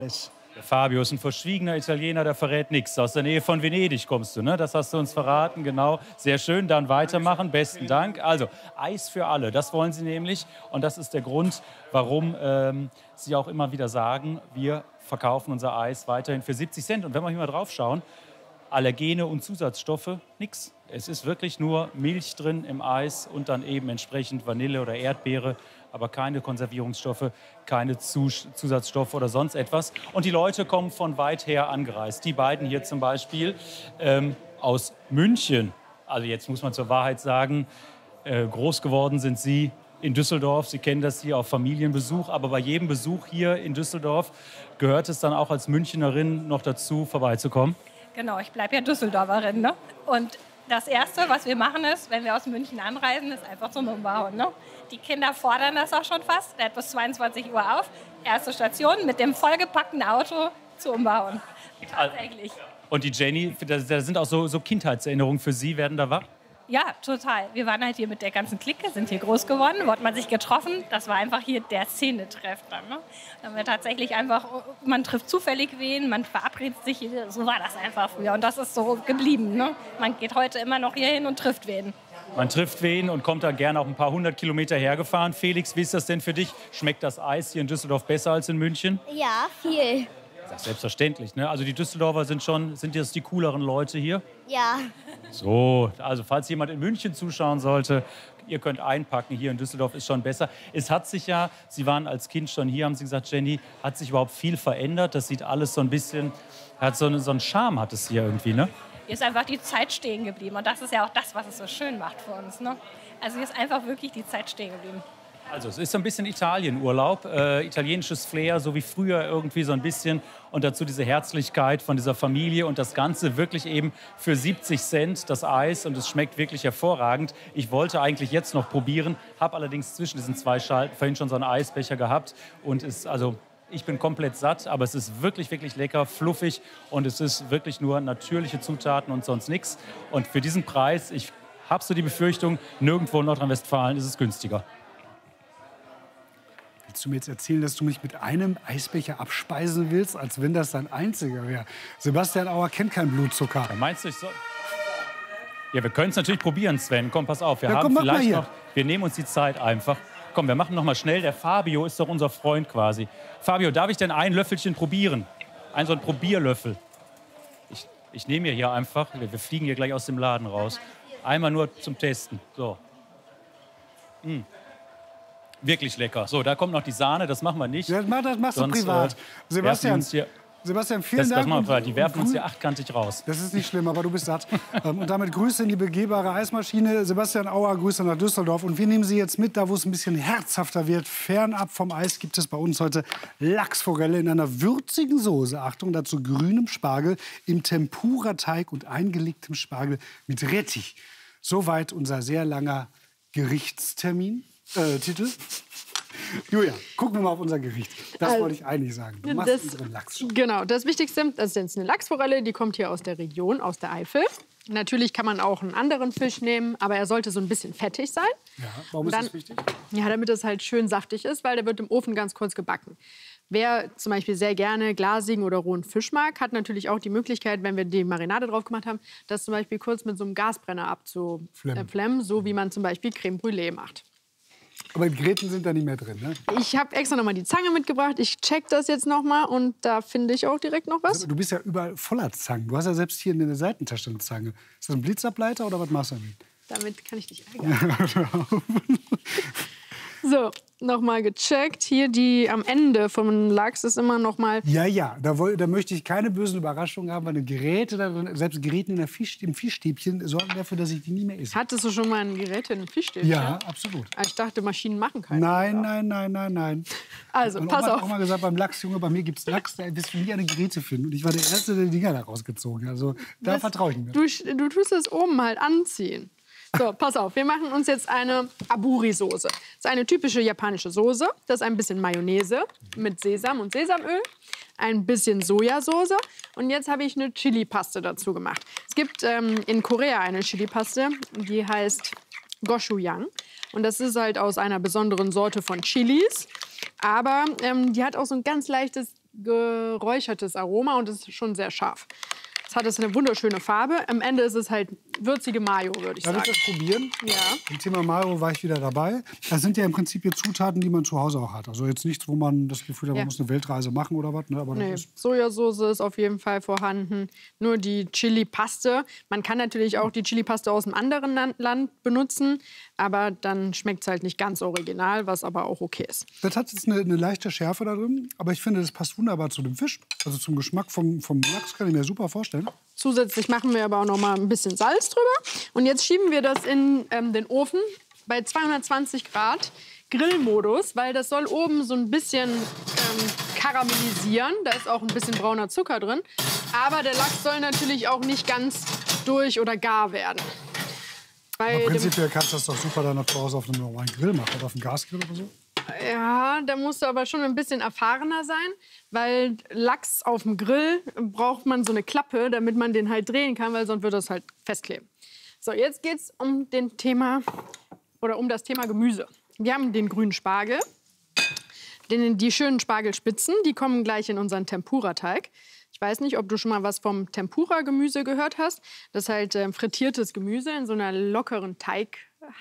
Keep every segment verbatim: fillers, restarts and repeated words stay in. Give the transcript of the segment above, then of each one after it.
Der Fabio ist ein verschwiegener Italiener, der verrät nichts. Aus der Nähe von Venedig kommst du, ne? Das hast du uns verraten, genau. Sehr schön, dann weitermachen, besten Dank. Also, Eis für alle, das wollen sie nämlich. Und das ist der Grund, warum ähm, sie auch immer wieder sagen, wir verkaufen unser Eis weiterhin für siebzig Cent. Und wenn wir hier mal drauf schauen, Allergene und Zusatzstoffe, nix. Es ist wirklich nur Milch drin im Eis und dann eben entsprechend Vanille oder Erdbeere, aber keine Konservierungsstoffe, keine Zus Zusatzstoffe oder sonst etwas. Und die Leute kommen von weit her angereist. Die beiden hier zum Beispiel ähm, aus München. Also jetzt muss man zur Wahrheit sagen, äh, groß geworden sind sie in Düsseldorf. Sie kennen das hier auf Familienbesuch. Aber bei jedem Besuch hier in Düsseldorf gehört es dann auch als Münchnerin noch dazu, vorbeizukommen. Genau, ich bleibe ja Düsseldorferin, ne? Und das Erste, was wir machen ist, wenn wir aus München anreisen, ist einfach zum Umbauen, ne? Die Kinder fordern das auch schon fast. Der hat bis zweiundzwanzig Uhr auf. Erste Station mit dem vollgepackten Auto zu umbauen. Tatsächlich. Und die Jenny, da sind auch so, so Kindheitserinnerungen für Sie, werden da wach? Ja, total. Wir waren halt hier mit der ganzen Clique, sind hier groß geworden, wo hat man sich getroffen. Das war einfach hier der Szenetreff dann, ne? Da haben wir tatsächlich einfach, man trifft zufällig wen, man verabredet sich, so war das einfach früher. Und das ist so geblieben, ne? Man geht heute immer noch hier hin und trifft wen. Man trifft wen und kommt da gerne auch ein paar hundert Kilometer hergefahren. Felix, wie ist das denn für dich? Schmeckt das Eis hier in Düsseldorf besser als in München? Ja, viel. Das ist selbstverständlich, ne? Also die Düsseldorfer sind schon, sind jetzt die cooleren Leute hier? Ja. So, also falls jemand in München zuschauen sollte, ihr könnt einpacken, hier in Düsseldorf ist schon besser. Es hat sich ja, Sie waren als Kind schon hier, haben Sie gesagt, Jenny, hat sich überhaupt viel verändert? Das sieht alles so ein bisschen, hat so, eine, so einen Charme hat es hier irgendwie, ne? Hier ist einfach die Zeit stehen geblieben und das ist ja auch das, was es so schön macht für uns, ne? Also hier ist einfach wirklich die Zeit stehen geblieben. Also es ist so ein bisschen Italienurlaub, äh, italienisches Flair, so wie früher irgendwie so ein bisschen. Und dazu diese Herzlichkeit von dieser Familie und das Ganze wirklich eben für siebzig Cent, das Eis. Und es schmeckt wirklich hervorragend. Ich wollte eigentlich jetzt noch probieren, habe allerdings zwischen diesen zwei Schalten vorhin schon so einen Eisbecher gehabt. Und ist also... Ich bin komplett satt, aber es ist wirklich, wirklich lecker, fluffig und es ist wirklich nur natürliche Zutaten und sonst nichts. Und für diesen Preis, ich habe so die Befürchtung, nirgendwo in Nordrhein-Westfalen ist es günstiger. Willst du mir jetzt erzählen, dass du mich mit einem Eisbecher abspeisen willst, als wenn das dein einziger wäre? Sebastian Auer kennt keinen Blutzucker. Ja, meinst du, ich soll... Ja, wir können es natürlich probieren, Sven. Komm, pass auf. Wir ja, haben komm, vielleicht noch... Wir nehmen uns die Zeit einfach. Komm, wir machen noch mal schnell. Der Fabio ist doch unser Freund quasi. Fabio, darf ich denn ein Löffelchen probieren? Ein so ein Probierlöffel. Ich, ich nehme mir hier einfach, wir, wir fliegen hier gleich aus dem Laden raus. Einmal nur zum Testen. So. Mm. Wirklich lecker. So, da kommt noch die Sahne, das machen wir nicht. Ja, das machst du Sonst, privat. Äh, Sebastian, Sebastian, vielen das, Dank. Das machen wir, die werfen uns hier achtkantig raus. Das ist nicht schlimm, aber du bist satt. Und damit Grüße in die begehbare Eismaschine. Sebastian Auer, Grüße nach Düsseldorf. Und wir nehmen Sie jetzt mit, da wo es ein bisschen herzhafter wird. Fernab vom Eis gibt es bei uns heute Lachsforelle in einer würzigen Soße. Achtung, dazu grünem Spargel im Tempura-Teig und eingelegtem Spargel mit Rettich. Soweit unser sehr langer Gerichtstermin, äh, Titel. Julia, gucken wir mal auf unser Gericht. Das also, wollte ich eigentlich sagen. Du machst das, unseren Lachs schon. Genau, das Wichtigste, das ist jetzt eine Lachsforelle, die kommt hier aus der Region, aus der Eifel. Natürlich kann man auch einen anderen Fisch nehmen, aber er sollte so ein bisschen fettig sein. Ja, warum ist dann, das wichtig? Ja, damit es halt schön saftig ist, weil der wird im Ofen ganz kurz gebacken. Wer zum Beispiel sehr gerne glasigen oder rohen Fisch mag, hat natürlich auch die Möglichkeit, wenn wir die Marinade drauf gemacht haben, das zum Beispiel kurz mit so einem Gasbrenner abzuflemmen, äh, so wie man zum Beispiel Creme Brûlée macht. Aber die Gräten sind da nicht mehr drin, ne? Ich habe extra noch mal die Zange mitgebracht. Ich check das jetzt noch mal und da finde ich auch direkt noch was. Also, du bist ja überall voller Zangen. Du hast ja selbst hier in der Seitentasche eine Zange. Ist das ein Blitzableiter oder was machst du damit? Damit kann ich dich ärgern. So, noch mal gecheckt. Hier die am Ende vom Lachs ist immer noch mal... Ja, ja, da, woll, da möchte ich keine bösen Überraschungen haben, weil eine Geräte, selbst Geräte in der Fisch, im Fischstäbchen sorgen dafür, dass ich die nie mehr esse. Hattest du schon mal ein Gerät in einem Fischstäbchen? Ja, absolut. Ich dachte, Maschinen machen keine. Nein, nein, nein, nein, nein. Also, und pass Oma auf. hat auch mal gesagt, beim Lachs, Junge, bei mir gibt es Lachs, da wirst du nie eine Geräte finden. Und ich war der Erste, der die Dinger da rausgezogen hat. Also, da vertraue ich mir. Du, du tust es oben halt anziehen. So, pass auf, wir machen uns jetzt eine Aburi-Soße. Das ist eine typische japanische Soße. Das ist ein bisschen Mayonnaise mit Sesam und Sesamöl, ein bisschen Sojasauce und jetzt habe ich eine Chili-Paste dazu gemacht. Es gibt ähm, in Korea eine Chili-Paste, die heißt Gochujang. Und das ist halt aus einer besonderen Sorte von Chilis. Aber ähm, die hat auch so ein ganz leichtes geräuchertes Aroma und es ist schon sehr scharf. Es hat es eine wunderschöne Farbe. Am Ende ist es halt würzige Mayo, würde ich Darf sagen. ich das probieren? Ja. Im Thema Mayo war ich wieder dabei. Das sind ja im Prinzip jetzt Zutaten, die man zu Hause auch hat. Also jetzt nichts, wo man das Gefühl hat, man Ja. muss eine Weltreise machen oder was. Ne? Aber Nee, das ist Sojasauce ist auf jeden Fall vorhanden. Nur die Chili-Paste. Man kann natürlich auch die Chili-Paste aus einem anderen Lan- Land benutzen. Aber dann schmeckt es halt nicht ganz original, was aber auch okay ist. Das hat jetzt eine, eine leichte Schärfe da drin, aber ich finde, das passt wunderbar zu dem Fisch. Also zum Geschmack vom, vom Lachs kann ich mir super vorstellen. Zusätzlich machen wir aber auch noch mal ein bisschen Salz drüber. Und jetzt schieben wir das in ähm, den Ofen bei zweihundertzwanzig Grad Grillmodus, weil das soll oben so ein bisschen ähm, karamellisieren. Da ist auch ein bisschen brauner Zucker drin. Aber der Lachs soll natürlich auch nicht ganz durch oder gar werden. Bei Aber dem, prinzipiell kannst du das doch super dann noch zu Hause auf einem normalen Grill machen oder auf einem Gasgrill oder so. ja, da musst du aber schon ein bisschen erfahrener sein, weil Lachs auf dem Grill braucht man so eine Klappe, damit man den halt drehen kann, weil sonst wird das halt festkleben. So, jetzt geht's um den Thema oder um das Thema Gemüse. Wir haben den grünen Spargel, den, die schönen Spargelspitzen, die kommen gleich in unseren Tempura-Teig. Ich weiß nicht, ob du schon mal was vom Tempura-Gemüse gehört hast. Das ist halt äh, frittiertes Gemüse in so einer lockeren Teig,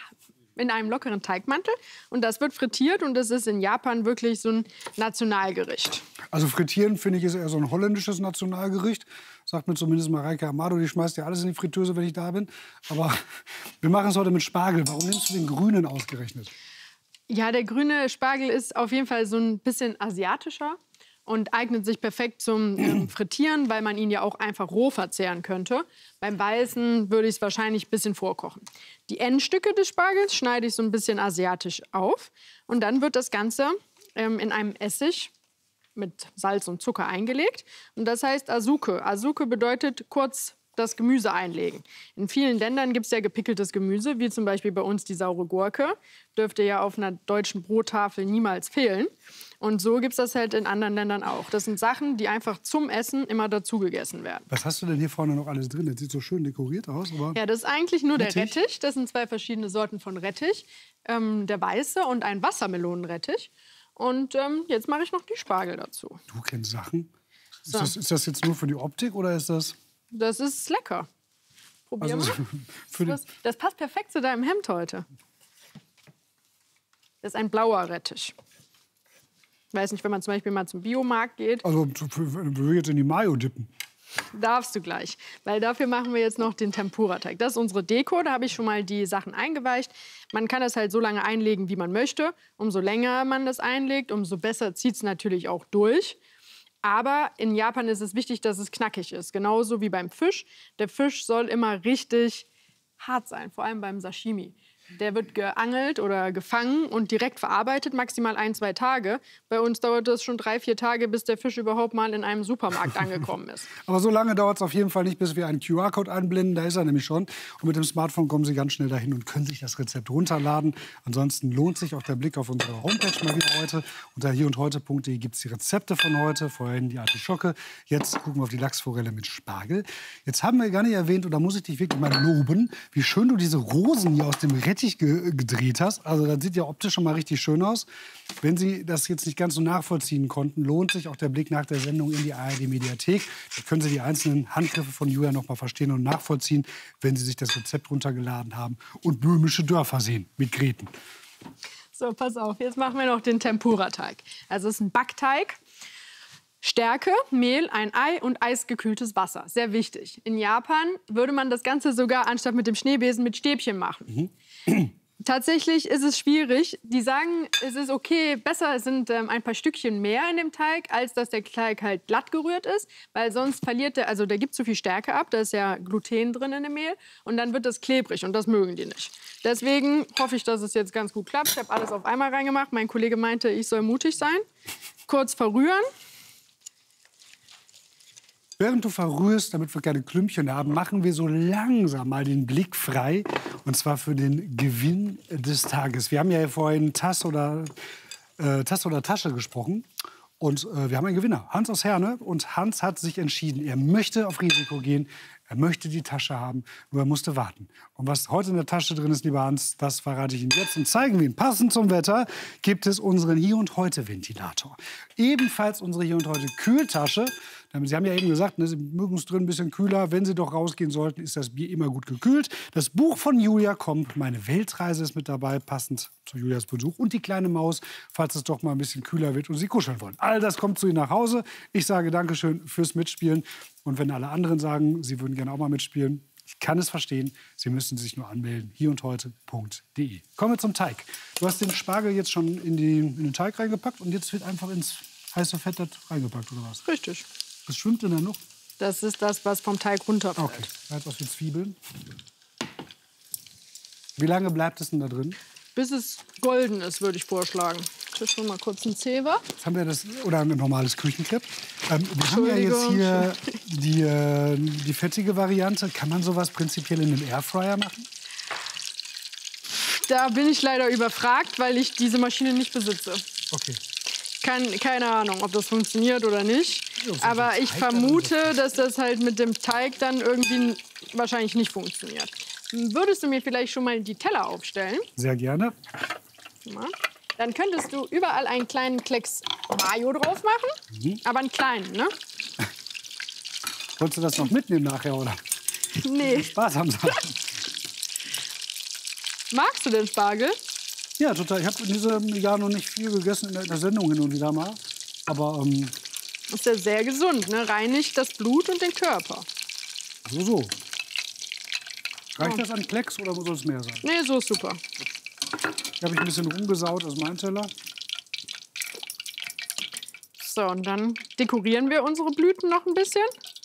in einem lockeren Teigmantel. Und das wird frittiert und das ist in Japan wirklich so ein Nationalgericht. Also frittieren, finde ich, ist eher so ein holländisches Nationalgericht. Sagt mir zumindest Mareike Amado, die schmeißt ja alles in die Fritteuse, wenn ich da bin. Aber wir machen es heute mit Spargel. Warum nimmst du den grünen ausgerechnet? Ja, der grüne Spargel ist auf jeden Fall so ein bisschen asiatischer und eignet sich perfekt zum ähm, Frittieren, weil man ihn ja auch einfach roh verzehren könnte. Beim Weißen würde ich es wahrscheinlich ein bisschen vorkochen. Die Endstücke des Spargels schneide ich so ein bisschen asiatisch auf. Und dann wird das Ganze ähm, in einem Essig mit Salz und Zucker eingelegt. Und das heißt Azuke. Azuke bedeutet kurz das Gemüse einlegen. In vielen Ländern gibt es ja gepickeltes Gemüse, wie zum Beispiel bei uns die saure Gurke. Dürfte ja auf einer deutschen Brottafel niemals fehlen. Und so gibt es das halt in anderen Ländern auch. Das sind Sachen, die einfach zum Essen immer dazu gegessen werden. Was hast du denn hier vorne noch alles drin? Das sieht so schön dekoriert aus. Aber Ja, das ist eigentlich nur der Rettich? Rettich. Das sind zwei verschiedene Sorten von Rettich. Ähm, der weiße und ein Wassermelonenrettich. Und ähm, jetzt mache ich noch die Spargel dazu. du kennst Sachen. Ist, So. das, ist das jetzt nur für die Optik oder ist das... Das ist lecker. Probier Also, mal. für die, Das, das passt perfekt zu deinem Hemd heute. Das ist ein blauer Rettich. Ich weiß nicht, wenn man zum Beispiel mal zum Biomarkt geht, also wenn wir jetzt in die Mayo dippen. darfst du gleich. Weil dafür machen wir jetzt noch den Tempura-Teig. Das ist unsere Deko, da habe ich schon mal die Sachen eingeweicht. Man kann das halt so lange einlegen, wie man möchte. Umso länger man das einlegt, umso besser zieht es natürlich auch durch. Aber in Japan ist es wichtig, dass es knackig ist. Genauso wie beim Fisch. Der Fisch soll immer richtig hart sein, vor allem beim Sashimi. Der wird geangelt oder gefangen und direkt verarbeitet, maximal ein, zwei Tage. Bei uns dauert es schon drei, vier Tage, bis der Fisch überhaupt mal in einem Supermarkt angekommen ist. Aber so lange dauert es auf jeden Fall nicht, bis wir einen Q R-Code einblenden. Da ist er nämlich schon. Und mit dem Smartphone kommen Sie ganz schnell dahin und können sich das Rezept runterladen. Ansonsten lohnt sich auch der Blick auf unsere Homepage mal wieder heute. Unter hier und heute punkt de gibt es die Rezepte von heute. Vorhin die Artischocke. Jetzt gucken wir auf die Lachsforelle mit Spargel. Jetzt haben wir gar nicht erwähnt, und da muss ich dich wirklich mal loben, wie schön du diese Rosen hier aus dem Rettich ge gedreht hast. Also das sieht ja optisch schon mal richtig schön aus. Wenn Sie das jetzt nicht ganz so nachvollziehen konnten, lohnt sich auch der Blick nach der Sendung in die A R D-Mediathek. Da können Sie die einzelnen Handgriffe von Julia noch mal verstehen und nachvollziehen, wenn Sie sich das Rezept runtergeladen haben und böhmische Dörfer sehen mit Gräten. So, pass auf, jetzt machen wir noch den Tempura-Teig. Also es ist ein Backteig. Stärke, Mehl, ein Ei und eisgekühltes Wasser. Sehr wichtig. In Japan würde man das Ganze sogar anstatt mit dem Schneebesen mit Stäbchen machen. Mhm. Tatsächlich ist es schwierig. Die sagen, es ist okay, besser sind ähm, ein paar Stückchen mehr in dem Teig, als dass der Teig halt glatt gerührt ist, weil sonst verliert der, also der gibt zu viel Stärke ab, da ist ja Gluten drin in dem Mehl und dann wird das klebrig und das mögen die nicht. Deswegen hoffe ich, dass es jetzt ganz gut klappt. Ich habe alles auf einmal reingemacht. Mein Kollege meinte, ich soll mutig sein. Kurz verrühren. Während du verrührst, damit wir keine Klümpchen haben, machen wir so langsam mal den Blick frei. Und zwar für den Gewinn des Tages. Wir haben ja vorhin Tasse oder, äh, Tasse oder Tasche gesprochen. Und äh, wir haben einen Gewinner, Hans aus Herne. Und Hans hat sich entschieden, er möchte auf Risiko gehen. Er möchte die Tasche haben, nur er musste warten. Und was heute in der Tasche drin ist, lieber Hans, das verrate ich Ihnen jetzt und zeigen wir Ihnen. Passend zum Wetter gibt es unseren Hier- und Heute-Ventilator. Ebenfalls unsere Hier- und Heute-Kühltasche. Sie haben ja eben gesagt, ne, Sie mögen es drin ein bisschen kühler. Wenn Sie doch rausgehen sollten, ist das Bier immer gut gekühlt. Das Buch von Julia kommt. Meine Weltreise ist mit dabei, passend zu Julias Besuch. Und die kleine Maus, falls es doch mal ein bisschen kühler wird und Sie kuscheln wollen. All das kommt zu Ihnen nach Hause. Ich sage Dankeschön fürs Mitspielen. Und wenn alle anderen sagen, sie würden gerne auch mal mitspielen, ich kann es verstehen. Sie müssen sich nur anmelden. hier und heute punkt de. Kommen wir zum Teig. Du hast den Spargel jetzt schon in, die, in den Teig reingepackt und jetzt wird einfach ins heiße Fett das reingepackt, oder was? Richtig. Was schwimmt denn da noch? Das ist das, was vom Teig runterfällt. Okay, das aus wie Zwiebeln. Wie lange bleibt es denn da drin? Bis es golden ist, würde ich vorschlagen. Ich schon mal kurz ein Zewa. Jetzt haben wir das, oder ein normales Küchenkrepp. Ähm, wir haben ja jetzt hier die, äh, die fettige Variante. Kann man sowas prinzipiell in einem Airfryer machen? Da bin ich leider überfragt, weil ich diese Maschine nicht besitze. Okay. Kein, keine Ahnung, ob das funktioniert oder nicht. Aber ich vermute, dass das halt mit dem Teig dann irgendwie wahrscheinlich nicht funktioniert. Würdest du mir vielleicht schon mal die Teller aufstellen? Sehr gerne. Dann könntest du überall einen kleinen Klecks Mayo drauf machen. Mhm. Aber einen kleinen, ne? Wolltest du das noch mitnehmen nachher, oder? Nee. Spaß am Sachen. Magst du den Spargel? Ja, total. Ich habe in diesem Jahr noch nicht viel gegessen, in der, in der Sendung hin und wieder mal. Aber ähm, ist ja sehr gesund, ne? Reinigt das Blut und den Körper. So, so. Reicht das an Klecks oder soll es mehr sein? Nee, so ist super. Hier habe ich ein bisschen rumgesaut aus meinem Teller. So, und dann dekorieren wir unsere Blüten noch ein bisschen.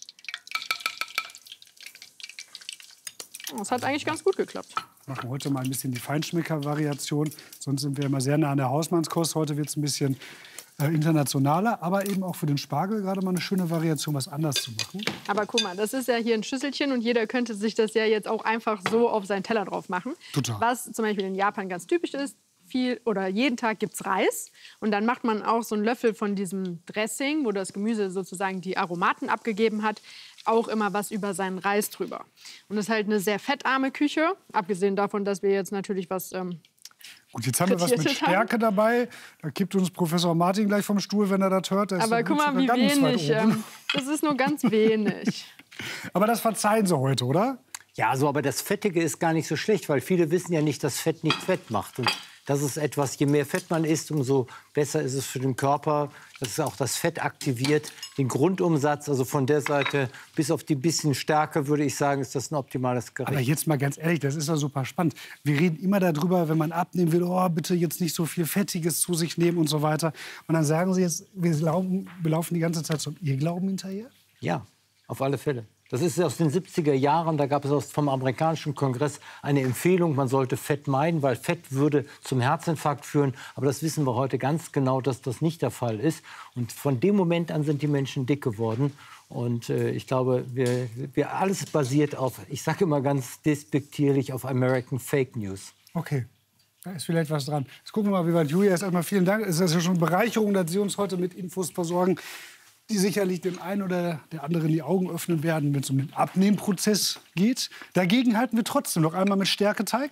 Das hat eigentlich ganz gut geklappt. Wir machen heute mal ein bisschen die Feinschmecker-Variation. Sonst sind wir immer sehr nah an der Hausmannskost. Heute wird es ein bisschen äh, internationaler, aber eben auch für den Spargel gerade mal eine schöne Variation, was anders zu machen. Aber guck mal, das ist ja hier ein Schüsselchen und jeder könnte sich das ja jetzt auch einfach so auf seinen Teller drauf machen. Total. Was zum Beispiel in Japan ganz typisch ist, viel oder jeden Tag gibt es Reis und dann macht man auch so einen Löffel von diesem Dressing, wo das Gemüse sozusagen die Aromaten abgegeben hat, auch immer was über seinen Reis drüber. Und das ist halt eine sehr fettarme Küche, abgesehen davon, dass wir jetzt natürlich was ähm, Gut, jetzt haben wir was mit Stärke dabei. Da kippt uns Professor Martin gleich vom Stuhl, wenn er das hört. Da Aber guck mal, wie wenig. Ähm, das ist nur ganz wenig. Aber das verzeihen Sie heute, oder? Ja, also, aber das Fettige ist gar nicht so schlecht, weil viele wissen ja nicht, dass Fett nicht Fett macht. Und das ist etwas, je mehr Fett man isst, umso besser ist es für den Körper. Das ist auch das Fett aktiviert den Grundumsatz. Also von der Seite bis auf die bisschen Stärke, würde ich sagen, ist das ein optimales Gericht. Aber jetzt mal ganz ehrlich, das ist ja super spannend. Wir reden immer darüber, wenn man abnehmen will, oh, bitte jetzt nicht so viel Fettiges zu sich nehmen und so weiter. Und dann sagen Sie jetzt, wir, glauben, wir laufen die ganze Zeit zum Irrglauben hinterher? Ja, auf alle Fälle. Das ist aus den siebziger Jahren, da gab es vom amerikanischen Kongress eine Empfehlung, man sollte Fett meiden, weil Fett würde zum Herzinfarkt führen. Aber das wissen wir heute ganz genau, dass das nicht der Fall ist. Und von dem Moment an sind die Menschen dick geworden. Und äh, ich glaube, wir, wir alles basiert auf, ich sage immer ganz despektierlich, auf American Fake News. Okay. Da ist vielleicht was dran. Jetzt gucken wir mal, wie weit Julia ist. Erstmal vielen Dank. Es ist ja schon eine Bereicherung, dass Sie uns heute mit Infos versorgen, die sicherlich dem einen oder der anderen die Augen öffnen werden, wenn es um den Abnehmprozess geht. Dagegen halten wir trotzdem noch einmal mit Stärketeig.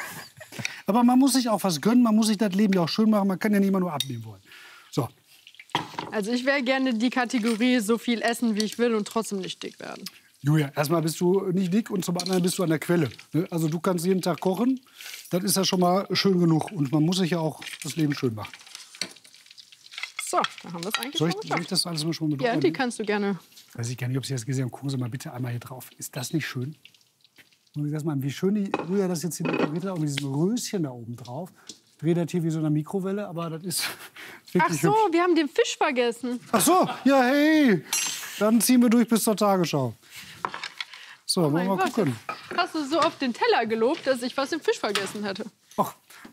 Aber man muss sich auch was gönnen, man muss sich das Leben ja auch schön machen. Man kann ja nicht immer nur abnehmen wollen. So. Also ich wäre gerne die Kategorie so viel essen, wie ich will und trotzdem nicht dick werden. Julia, erstmal bist du nicht dick und zum anderen bist du an der Quelle. Also du kannst jeden Tag kochen, das ist ja schon mal schön genug. Und man muss sich ja auch das Leben schön machen. So, da haben wir es eigentlich soll ich, schon soll ich das alles mal schon mit Ja, die kannst du gerne. Weiß ich gar nicht, ob Sie das gesehen haben. Gucken Sie mal bitte einmal hier drauf. Ist das nicht schön? Gucken Sie das mal an, wie schön die Julia das jetzt hier dekoriert hat. Und mit diesem Röschen da oben drauf. Dreht das hier wie so eine Mikrowelle, aber das ist, ist wirklich Ach so, hübsch. wir haben den Fisch vergessen. Ach so, ja, hey. Dann ziehen wir durch bis zur Tagesschau. So, Oh wollen wir mal Gott, gucken. hast du so auf den Teller gelobt, dass ich was im Fisch vergessen hätte? Ach.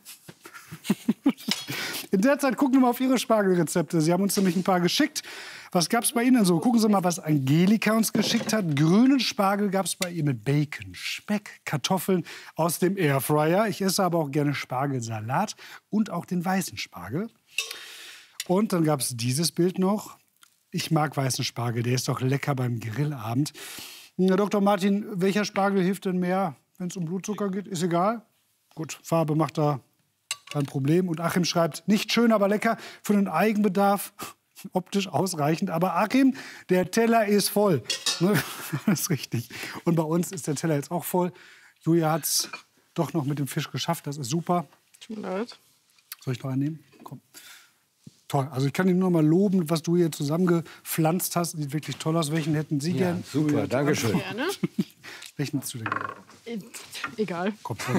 In der Zeit gucken wir mal auf Ihre Spargelrezepte. Sie haben uns nämlich ein paar geschickt. Was gab es bei Ihnen so? Gucken Sie mal, was Angelika uns geschickt hat. Grünen Spargel gab es bei ihr mit Bacon, Speck, Kartoffeln aus dem Airfryer. Ich esse aber auch gerne Spargelsalat und auch den weißen Spargel. Und dann gab es dieses Bild noch. Ich mag weißen Spargel, der ist doch lecker beim Grillabend. Herr Doktor Martin, welcher Spargel hilft denn mehr, wenn es um Blutzucker geht? Ist egal. Gut, Farbe macht da kein Problem. Und Achim schreibt, nicht schön, aber lecker für den Eigenbedarf. Optisch ausreichend. Aber Achim, der Teller ist voll. Das ist richtig. Und bei uns ist der Teller jetzt auch voll. Julia hat es doch noch mit dem Fisch geschafft. Das ist super. Tut mir leid. Soll ich noch einen nehmen? Komm. Toll. Also ich kann Ihnen nur mal loben, was du hier zusammengepflanzt hast. Sieht wirklich toll aus. Welchen hätten Sie Ja, gern? super, Julia, danke schön. Gerne. Welchen hättest du denn gern? E egal. Komm, schon.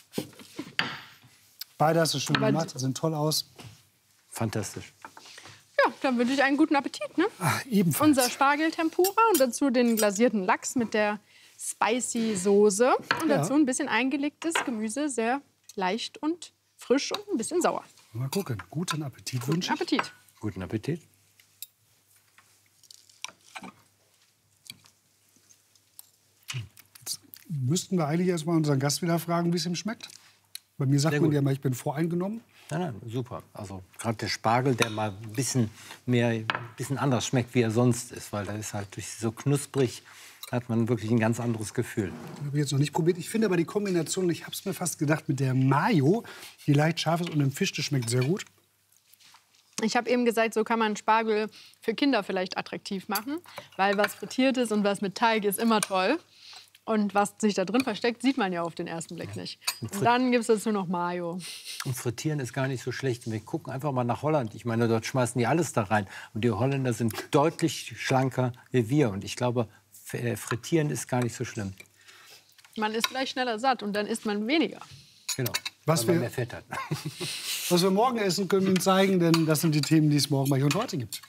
Beide hast du schön Aber gemacht. Sehen toll aus. Fantastisch. Ja, dann wünsche ich einen guten Appetit. Ne? Ach, ebenfalls. Unser Spargeltempura und dazu den glasierten Lachs mit der spicy Soße. Und Ja. dazu ein bisschen eingelegtes Gemüse, sehr leicht und frisch und ein bisschen sauer. Mal gucken. Guten Appetit wünsche ich. Appetit. Guten Appetit. Jetzt müssten wir eigentlich erst mal unseren Gast wieder fragen, wie es ihm schmeckt. Bei mir sagt Sehr man gut. ja mal, ich bin voreingenommen. Nein, nein, super. Also gerade der Spargel, der mal ein bisschen mehr, ein bisschen anders schmeckt, wie er sonst ist, weil da ist halt durch so knusprig, hat man wirklich ein ganz anderes Gefühl. Habe ich jetzt noch nicht probiert. Ich finde aber die Kombination, ich habe es mir fast gedacht, mit der Mayo, die leicht scharf ist und dem Fisch, das schmeckt sehr gut. Ich habe eben gesagt, so kann man Spargel für Kinder vielleicht attraktiv machen, weil was frittiert ist und was mit Teig ist immer toll. Und was sich da drin versteckt, sieht man ja auf den ersten Blick nicht. Und dann gibt es dazu noch Mayo. Und frittieren ist gar nicht so schlecht. Wir gucken einfach mal nach Holland. Ich meine, dort schmeißen die alles da rein. Und die Holländer sind deutlich schlanker wie wir. Und ich glaube, frittieren ist gar nicht so schlimm. Man ist vielleicht schneller satt und dann isst man weniger. Genau, Was weil man wir- mehr Fett hat. Was wir morgen essen, können wir Ihnen zeigen, denn das sind die Themen, die es morgen bei Hier und Heute gibt.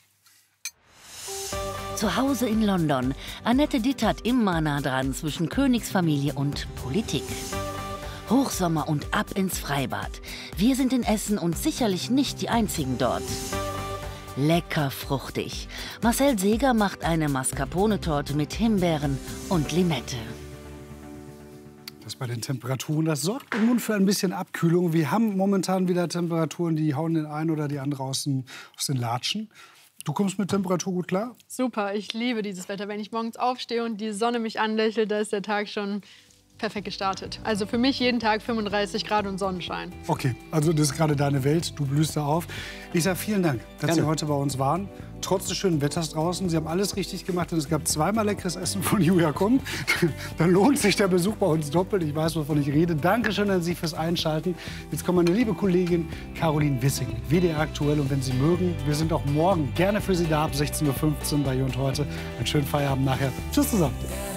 Zu Hause in London. Annette Dittert immer nah dran zwischen Königsfamilie und Politik. Hochsommer und ab ins Freibad. Wir sind in Essen und sicherlich nicht die einzigen dort. Lecker fruchtig. Marcel Seeger macht eine Mascarpone-Torte mit Himbeeren und Limette. Das bei den Temperaturen, das sorgt im Mund für ein bisschen Abkühlung. Wir haben momentan wieder Temperaturen, die hauen den einen oder die andere aus den, aus den Latschen. Du kommst mit Temperatur gut klar? Super, ich liebe dieses Wetter. Wenn ich morgens aufstehe und die Sonne mich anlächelt, da ist der Tag schon perfekt gestartet. Also für mich jeden Tag fünfunddreißig Grad und Sonnenschein. Okay, also das ist gerade deine Welt, du blühst da auf. Ich sage vielen Dank, dass Gerne. Sie heute bei uns waren. Trotz des schönen Wetters draußen, Sie haben alles richtig gemacht und es gab zweimal leckeres Essen von Julia Kommt. Dann lohnt sich der Besuch bei uns doppelt. Ich weiß, wovon ich rede. Dankeschön an Sie fürs Einschalten. Jetzt kommt meine liebe Kollegin Caroline Wissing mit W D R Aktuell. Und wenn Sie mögen, wir sind auch morgen gerne für Sie da ab sechzehn Uhr fünfzehn bei Hier und Heute. Einen schönen Feierabend nachher. Tschüss zusammen.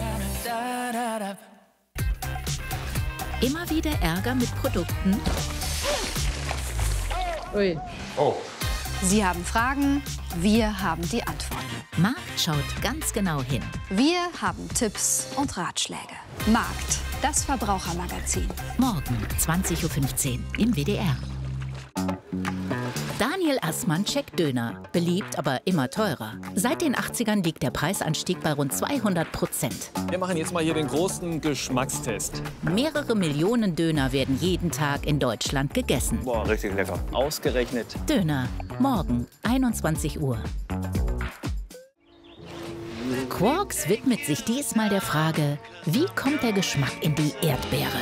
Immer wieder Ärger mit Produkten? Ui. Sie haben Fragen, wir haben die Antworten. Markt schaut ganz genau hin. Wir haben Tipps und Ratschläge. Markt, das Verbrauchermagazin. Morgen zwanzig Uhr fünfzehn im W D R. Daniel Assmann checkt Döner. Beliebt, aber immer teurer. Seit den achtzigern liegt der Preisanstieg bei rund zweihundert Prozent. Wir machen jetzt mal hier den großen Geschmackstest. Mehrere Millionen Döner werden jeden Tag in Deutschland gegessen. Boah, richtig lecker. Ausgerechnet. Döner. Morgen, einundzwanzig Uhr. Quarks widmet sich diesmal der Frage, wie kommt der Geschmack in die Erdbeere?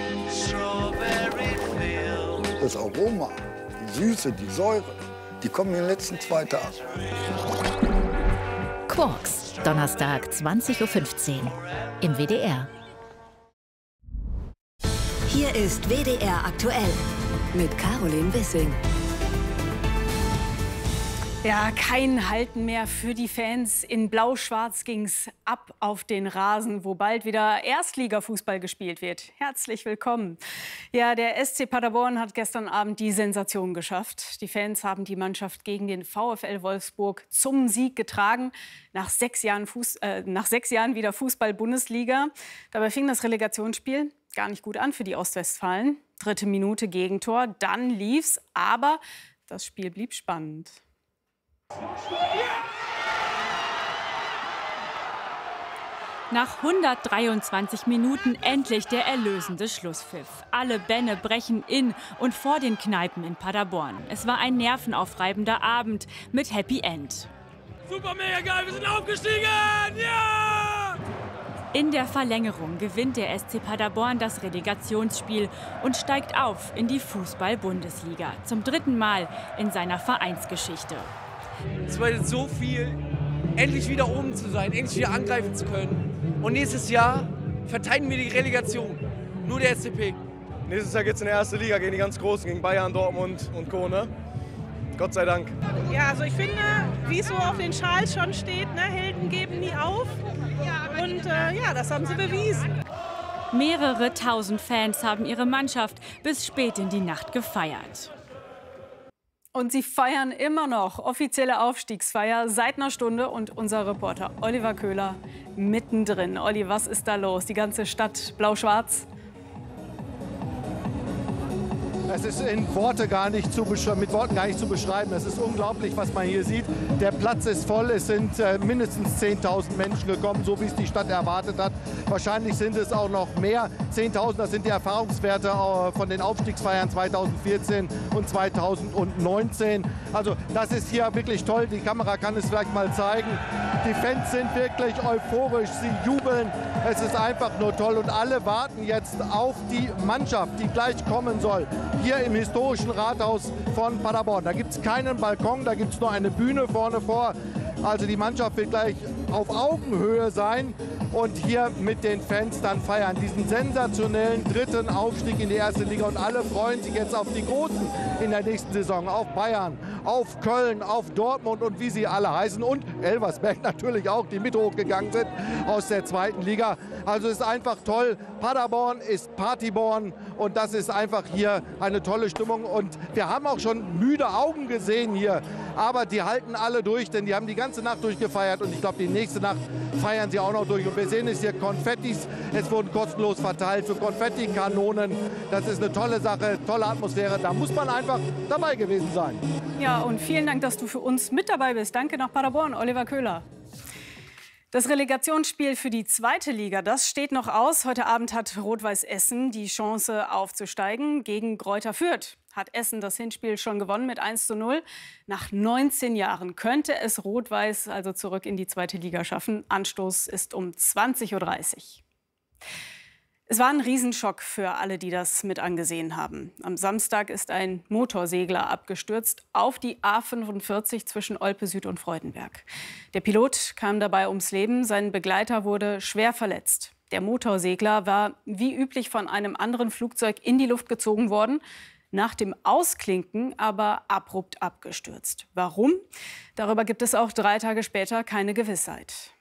Das Aroma, die Süße, die Säure, die kommen in den letzten zwei Tagen. Quarks, Donnerstag, zwanzig Uhr fünfzehn im W D R. Hier ist W D R aktuell mit Caroline Wissing. Ja, kein Halten mehr für die Fans. In Blau-Schwarz ging's ab auf den Rasen, wo bald wieder Erstligafußball gespielt wird. Herzlich willkommen. Ja, der S C Paderborn hat gestern Abend die Sensation geschafft. Die Fans haben die Mannschaft gegen den VfL Wolfsburg zum Sieg getragen. Nach sechs Jahren, Fuß, äh, nach sechs Jahren wieder Fußball-Bundesliga. Dabei fing das Relegationsspiel gar nicht gut an für die Ostwestfalen. Dritte Minute Gegentor, dann lief's, aber das Spiel blieb spannend. Nach hundertdreiundzwanzig Minuten endlich der erlösende Schlusspfiff. Alle Bänne brechen in und vor den Kneipen in Paderborn. Es war ein nervenaufreibender Abend mit Happy End. Super, mega geil, wir sind aufgestiegen! Ja! In der Verlängerung gewinnt der S C Paderborn das Relegationsspiel und steigt auf in die Fußball-Bundesliga. Zum dritten Mal in seiner Vereinsgeschichte. Es bedeutet so viel, endlich wieder oben zu sein, endlich wieder angreifen zu können. Und nächstes Jahr verteidigen wir die Relegation. Nur der S C P. Nächstes Jahr geht es in der ersten Liga gegen die ganz Großen, gegen Bayern, Dortmund und Co. Ne? Gott sei Dank. Ja, also ich finde, wie es so auf den Schals schon steht, ne, Helden geben nie auf. Und äh, ja, das haben sie bewiesen. Mehrere tausend Fans haben ihre Mannschaft bis spät in die Nacht gefeiert. Und sie feiern immer noch. Offizielle Aufstiegsfeier seit einer Stunde und unser Reporter Oliver Köhler mittendrin. Olli, was ist da los? Die ganze Stadt blau-schwarz? Es ist in Worte gar nicht zu mit Worten gar nicht zu beschreiben. Es ist unglaublich, was man hier sieht. Der Platz ist voll. Es sind äh, mindestens zehntausend Menschen gekommen, so wie es die Stadt erwartet hat. Wahrscheinlich sind es auch noch mehr. zehntausend, das sind die Erfahrungswerte äh, von den Aufstiegsfeiern zweitausendvierzehn und zweitausendneunzehn. Also das ist hier wirklich toll. Die Kamera kann es vielleicht mal zeigen. Die Fans sind wirklich euphorisch. Sie jubeln. Es ist einfach nur toll. Und alle warten jetzt auf die Mannschaft, die gleich kommen soll. Hier im historischen Rathaus von Paderborn. Da gibt es keinen Balkon, da gibt es nur eine Bühne vorne vor. Also die Mannschaft wird gleich auf Augenhöhe sein und hier mit den Fans dann feiern. Diesen sensationellen dritten Aufstieg in die erste Liga. Und alle freuen sich jetzt auf die Großen in der nächsten Saison. Auf Bayern, auf Köln, auf Dortmund und wie sie alle heißen. Und Elversberg natürlich auch, die mit hochgegangen sind aus der zweiten Liga. Also es ist einfach toll. Paderborn ist Partyborn und das ist einfach hier eine tolle Stimmung. Und wir haben auch schon müde Augen gesehen hier. Aber die halten alle durch, denn die haben die ganze Nacht durchgefeiert. Und ich glaube, die nächste Nacht feiern sie auch noch durch. Und wir sehen es hier, Konfettis. Es wurden kostenlos verteilt für Konfettikanonen. Das ist eine tolle Sache, tolle Atmosphäre. Da muss man einfach dabei gewesen sein. Ja, und vielen Dank, dass du für uns mit dabei bist. Danke nach Paderborn, Oliver Köhler. Das Relegationsspiel für die zweite Liga, das steht noch aus. Heute Abend hat Rot-Weiß Essen die Chance aufzusteigen gegen Greuther Fürth. Hat Essen das Hinspiel schon gewonnen mit eins zu null. Nach neunzehn Jahren könnte es Rot-Weiß also zurück in die zweite Liga schaffen. Anstoß ist um zwanzig Uhr dreißig. Es war ein Riesenschock für alle, die das mit angesehen haben. Am Samstag ist ein Motorsegler abgestürzt auf die A fünfundvierzig zwischen Olpe Süd und Freudenberg. Der Pilot kam dabei ums Leben, sein Begleiter wurde schwer verletzt. Der Motorsegler war wie üblich von einem anderen Flugzeug in die Luft gezogen worden, nach dem Ausklinken aber abrupt abgestürzt. Warum? Darüber gibt es auch drei Tage später keine Gewissheit.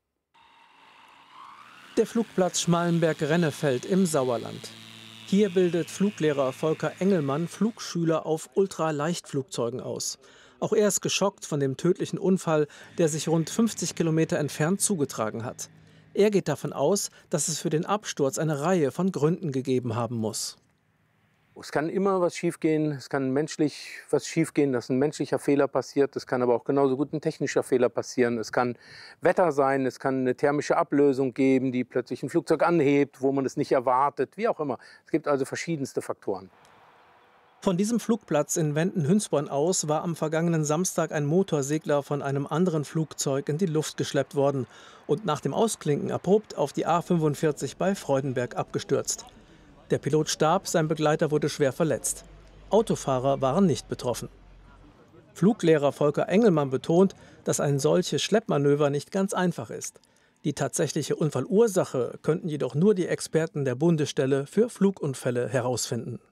Der Flugplatz Schmallenberg-Rennefeld im Sauerland. Hier bildet Fluglehrer Volker Engelmann Flugschüler auf Ultraleichtflugzeugen aus. Auch er ist geschockt von dem tödlichen Unfall, der sich rund fünfzig Kilometer entfernt zugetragen hat. Er geht davon aus, dass es für den Absturz eine Reihe von Gründen gegeben haben muss. Es kann immer was schiefgehen, es kann menschlich was schiefgehen, dass ein menschlicher Fehler passiert. Es kann aber auch genauso gut ein technischer Fehler passieren. Es kann Wetter sein, es kann eine thermische Ablösung geben, die plötzlich ein Flugzeug anhebt, wo man es nicht erwartet, wie auch immer. Es gibt also verschiedenste Faktoren. Von diesem Flugplatz in Wenden-Hünsborn aus war am vergangenen Samstag ein Motorsegler von einem anderen Flugzeug in die Luft geschleppt worden und nach dem Ausklinken abrupt auf die A fünfundvierzig bei Freudenberg abgestürzt. Der Pilot starb, sein Begleiter wurde schwer verletzt. Autofahrer waren nicht betroffen. Fluglehrer Volker Engelmann betont, dass ein solches Schleppmanöver nicht ganz einfach ist. Die tatsächliche Unfallursache könnten jedoch nur die Experten der Bundesstelle für Flugunfälle herausfinden.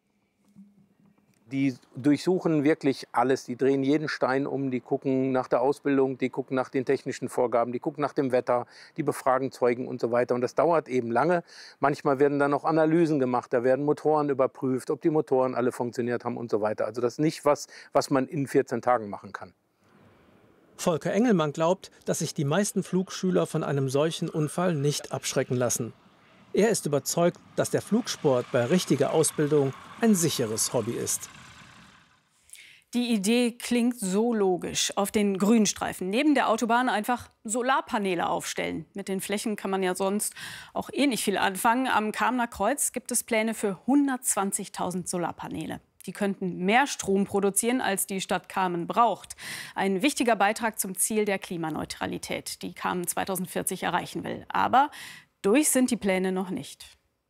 Die durchsuchen wirklich alles, die drehen jeden Stein um, die gucken nach der Ausbildung, die gucken nach den technischen Vorgaben, die gucken nach dem Wetter, die befragen Zeugen und so weiter. Und das dauert eben lange. Manchmal werden dann auch Analysen gemacht, da werden Motoren überprüft, ob die Motoren alle funktioniert haben und so weiter. Also das ist nicht was, was man in vierzehn Tagen machen kann. Volker Engelmann glaubt, dass sich die meisten Flugschüler von einem solchen Unfall nicht abschrecken lassen. Er ist überzeugt, dass der Flugsport bei richtiger Ausbildung ein sicheres Hobby ist. Die Idee klingt so logisch. Auf den Grünstreifen neben der Autobahn einfach Solarpaneele aufstellen. Mit den Flächen kann man ja sonst auch eh nicht viel anfangen. Am Kamener Kreuz gibt es Pläne für hundertzwanzigtausend Solarpaneele. Die könnten mehr Strom produzieren, als die Stadt Kamen braucht. Ein wichtiger Beitrag zum Ziel der Klimaneutralität, die Kamen zweitausendvierzig erreichen will. Aber durch sind die Pläne noch nicht.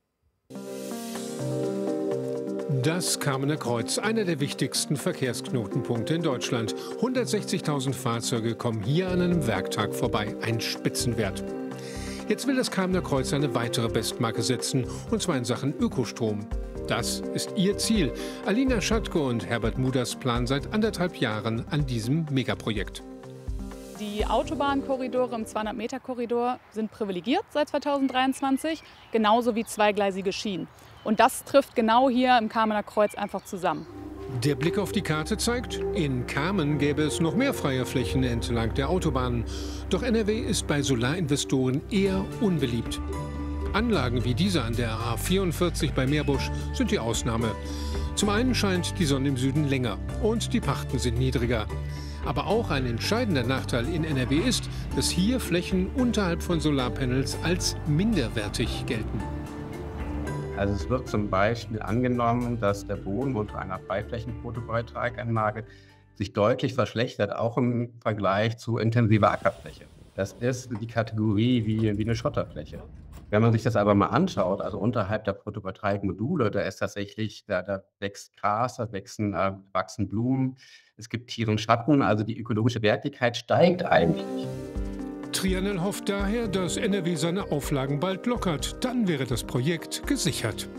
Das Kamener Kreuz, einer der wichtigsten Verkehrsknotenpunkte in Deutschland. hundertsechzigtausend Fahrzeuge kommen hier an einem Werktag vorbei. Ein Spitzenwert. Jetzt will das Kamener Kreuz eine weitere Bestmarke setzen, und zwar in Sachen Ökostrom. Das ist ihr Ziel. Alina Schatke und Herbert Muders planen seit anderthalb Jahren an diesem Megaprojekt. Die Autobahnkorridore im zweihundert Meter Korridor sind privilegiert seit zweitausenddreiundzwanzig, genauso wie zweigleisige Schienen. Und das trifft genau hier im Kamener Kreuz einfach zusammen. Der Blick auf die Karte zeigt, in Kamen gäbe es noch mehr freie Flächen entlang der Autobahnen. Doch N R W ist bei Solarinvestoren eher unbeliebt. Anlagen wie diese an der A vierundvierzig bei Meerbusch sind die Ausnahme. Zum einen scheint die Sonne im Süden länger und die Pachten sind niedriger. Aber auch ein entscheidender Nachteil in N R W ist, dass hier Flächen unterhalb von Solarpanels als minderwertig gelten. Also es wird zum Beispiel angenommen, dass der Boden unter einer Freiflächen-Photovoltaikanlage sich deutlich verschlechtert, auch im Vergleich zu intensiver Ackerfläche. Das ist die Kategorie wie, wie eine Schotterfläche. Wenn man sich das aber mal anschaut, also unterhalb der Photovoltaikmodule, da ist tatsächlich, da, da wächst Gras, da wachsen, äh, wachsen Blumen, es gibt Tiere und Schatten, also die ökologische Wertigkeit steigt eigentlich. Trianel hofft daher, dass N R W seine Auflagen bald lockert. Dann wäre das Projekt gesichert.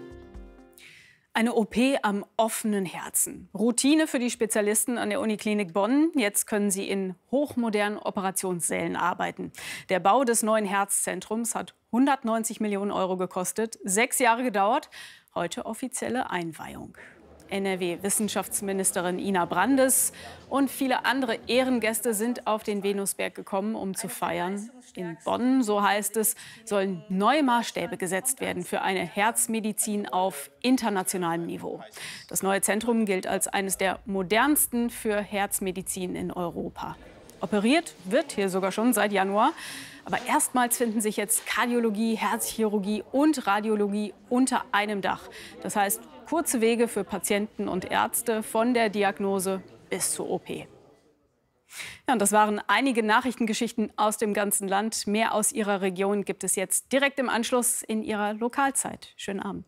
Eine O P am offenen Herzen. Routine für die Spezialisten an der Uniklinik Bonn. Jetzt können sie in hochmodernen Operationssälen arbeiten. Der Bau des neuen Herzzentrums hat hundertneunzig Millionen Euro gekostet, sechs Jahre gedauert. Heute offizielle Einweihung. N R W-Wissenschaftsministerin Ina Brandes und viele andere Ehrengäste sind auf den Venusberg gekommen, um zu feiern. In Bonn, so heißt es, sollen neue Maßstäbe gesetzt werden für eine Herzmedizin auf internationalem Niveau. Das neue Zentrum gilt als eines der modernsten für Herzmedizin in Europa. Operiert wird hier sogar schon seit Januar. Aber erstmals finden sich jetzt Kardiologie, Herzchirurgie und Radiologie unter einem Dach. Das heißt, kurze Wege für Patienten und Ärzte von der Diagnose bis zur O P. Ja, und das waren einige Nachrichtengeschichten aus dem ganzen Land. Mehr aus Ihrer Region gibt es jetzt direkt im Anschluss in Ihrer Lokalzeit. Schönen Abend.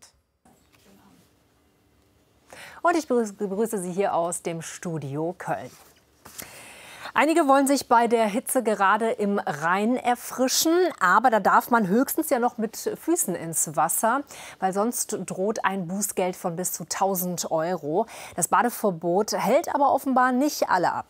Und ich begrüße Sie hier aus dem Studio Köln. Einige wollen sich bei der Hitze gerade im Rhein erfrischen, aber da darf man höchstens ja noch mit Füßen ins Wasser, weil sonst droht ein Bußgeld von bis zu tausend Euro. Das Badeverbot hält aber offenbar nicht alle ab.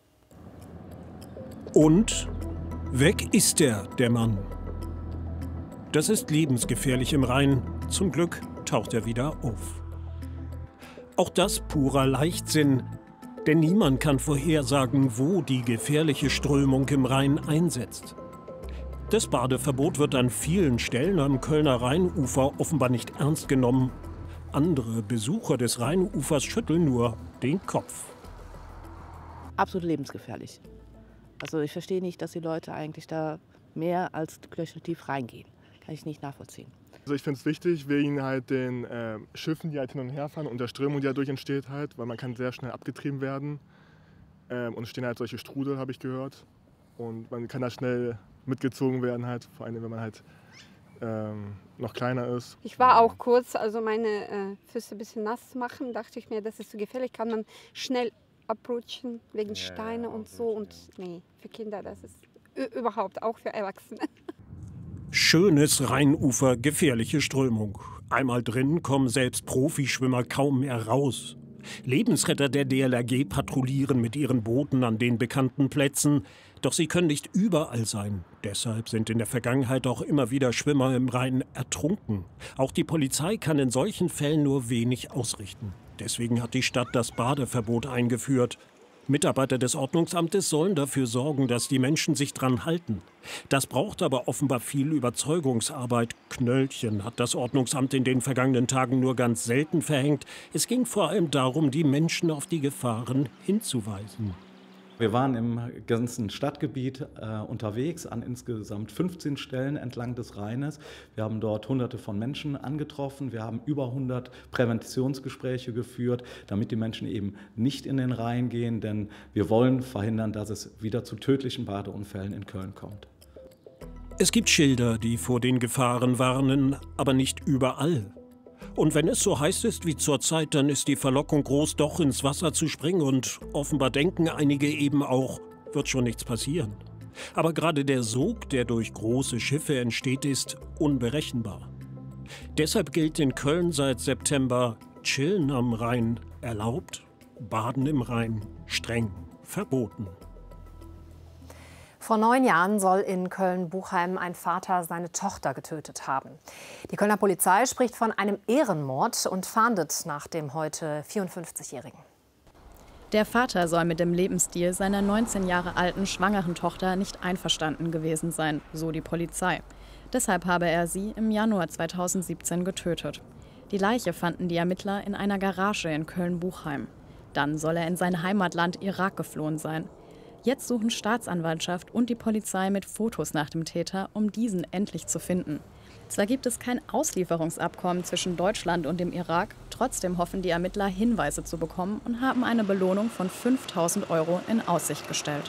Und weg ist er, der Mann. Das ist lebensgefährlich im Rhein. Zum Glück taucht er wieder auf. Auch das purer Leichtsinn. Denn niemand kann vorhersagen, wo die gefährliche Strömung im Rhein einsetzt. Das Badeverbot wird an vielen Stellen am Kölner Rheinufer offenbar nicht ernst genommen. Andere Besucher des Rheinufers schütteln nur den Kopf. Absolut lebensgefährlich. Also ich verstehe nicht, dass die Leute eigentlich da mehr als knöcheltief reingehen. Kann ich nicht nachvollziehen. Also ich finde es wichtig, wegen halt den äh, Schiffen, die halt hin und her fahren und der Strömung, die dadurch entsteht halt, weil man kann sehr schnell abgetrieben werden. Ähm, und es stehen halt solche Strudel, habe ich gehört. Und man kann da schnell mitgezogen werden halt, vor allem wenn man halt ähm, noch kleiner ist. Ich war auch kurz, also meine äh, Füße ein bisschen nass machen, dachte ich mir, das ist zu gefährlich, kann man schnell abrutschen wegen ja, Steine und so. Und nee, für Kinder, das ist überhaupt auch für Erwachsene. Schönes Rheinufer, gefährliche Strömung. Einmal drin kommen selbst Profischwimmer kaum mehr raus. Lebensretter der D L R G patrouillieren mit ihren Booten an den bekannten Plätzen. Doch sie können nicht überall sein. Deshalb sind in der Vergangenheit auch immer wieder Schwimmer im Rhein ertrunken. Auch die Polizei kann in solchen Fällen nur wenig ausrichten. Deswegen hat die Stadt das Badeverbot eingeführt. Mitarbeiter des Ordnungsamtes sollen dafür sorgen, dass die Menschen sich dran halten. Das braucht aber offenbar viel Überzeugungsarbeit. Knöllchen hat das Ordnungsamt in den vergangenen Tagen nur ganz selten verhängt. Es ging vor allem darum, die Menschen auf die Gefahren hinzuweisen. Wir waren im ganzen Stadtgebiet äh, unterwegs, an insgesamt fünfzehn Stellen entlang des Rheines. Wir haben dort Hunderte von Menschen angetroffen. Wir haben über hundert Präventionsgespräche geführt, damit die Menschen eben nicht in den Rhein gehen. Denn wir wollen verhindern, dass es wieder zu tödlichen Badeunfällen in Köln kommt. Es gibt Schilder, die vor den Gefahren warnen, aber nicht überall. Und wenn es so heiß ist wie zurzeit, dann ist die Verlockung groß, doch ins Wasser zu springen. Und offenbar denken einige eben auch, wird schon nichts passieren. Aber gerade der Sog, der durch große Schiffe entsteht, ist unberechenbar. Deshalb gilt in Köln seit September Chillen am Rhein erlaubt, Baden im Rhein streng verboten. Vor neun Jahren soll in Köln-Buchheim ein Vater seine Tochter getötet haben. Die Kölner Polizei spricht von einem Ehrenmord und fahndet nach dem heute vierundfünfzigjährigen. Der Vater soll mit dem Lebensstil seiner neunzehn Jahre alten schwangeren Tochter nicht einverstanden gewesen sein, so die Polizei. Deshalb habe er sie im Januar zweitausendsiebzehn getötet. Die Leiche fanden die Ermittler in einer Garage in Köln-Buchheim. Dann soll er in sein Heimatland Irak geflohen sein. Jetzt suchen Staatsanwaltschaft und die Polizei mit Fotos nach dem Täter, um diesen endlich zu finden. Zwar gibt es kein Auslieferungsabkommen zwischen Deutschland und dem Irak, trotzdem hoffen die Ermittler, Hinweise zu bekommen und haben eine Belohnung von fünftausend Euro in Aussicht gestellt.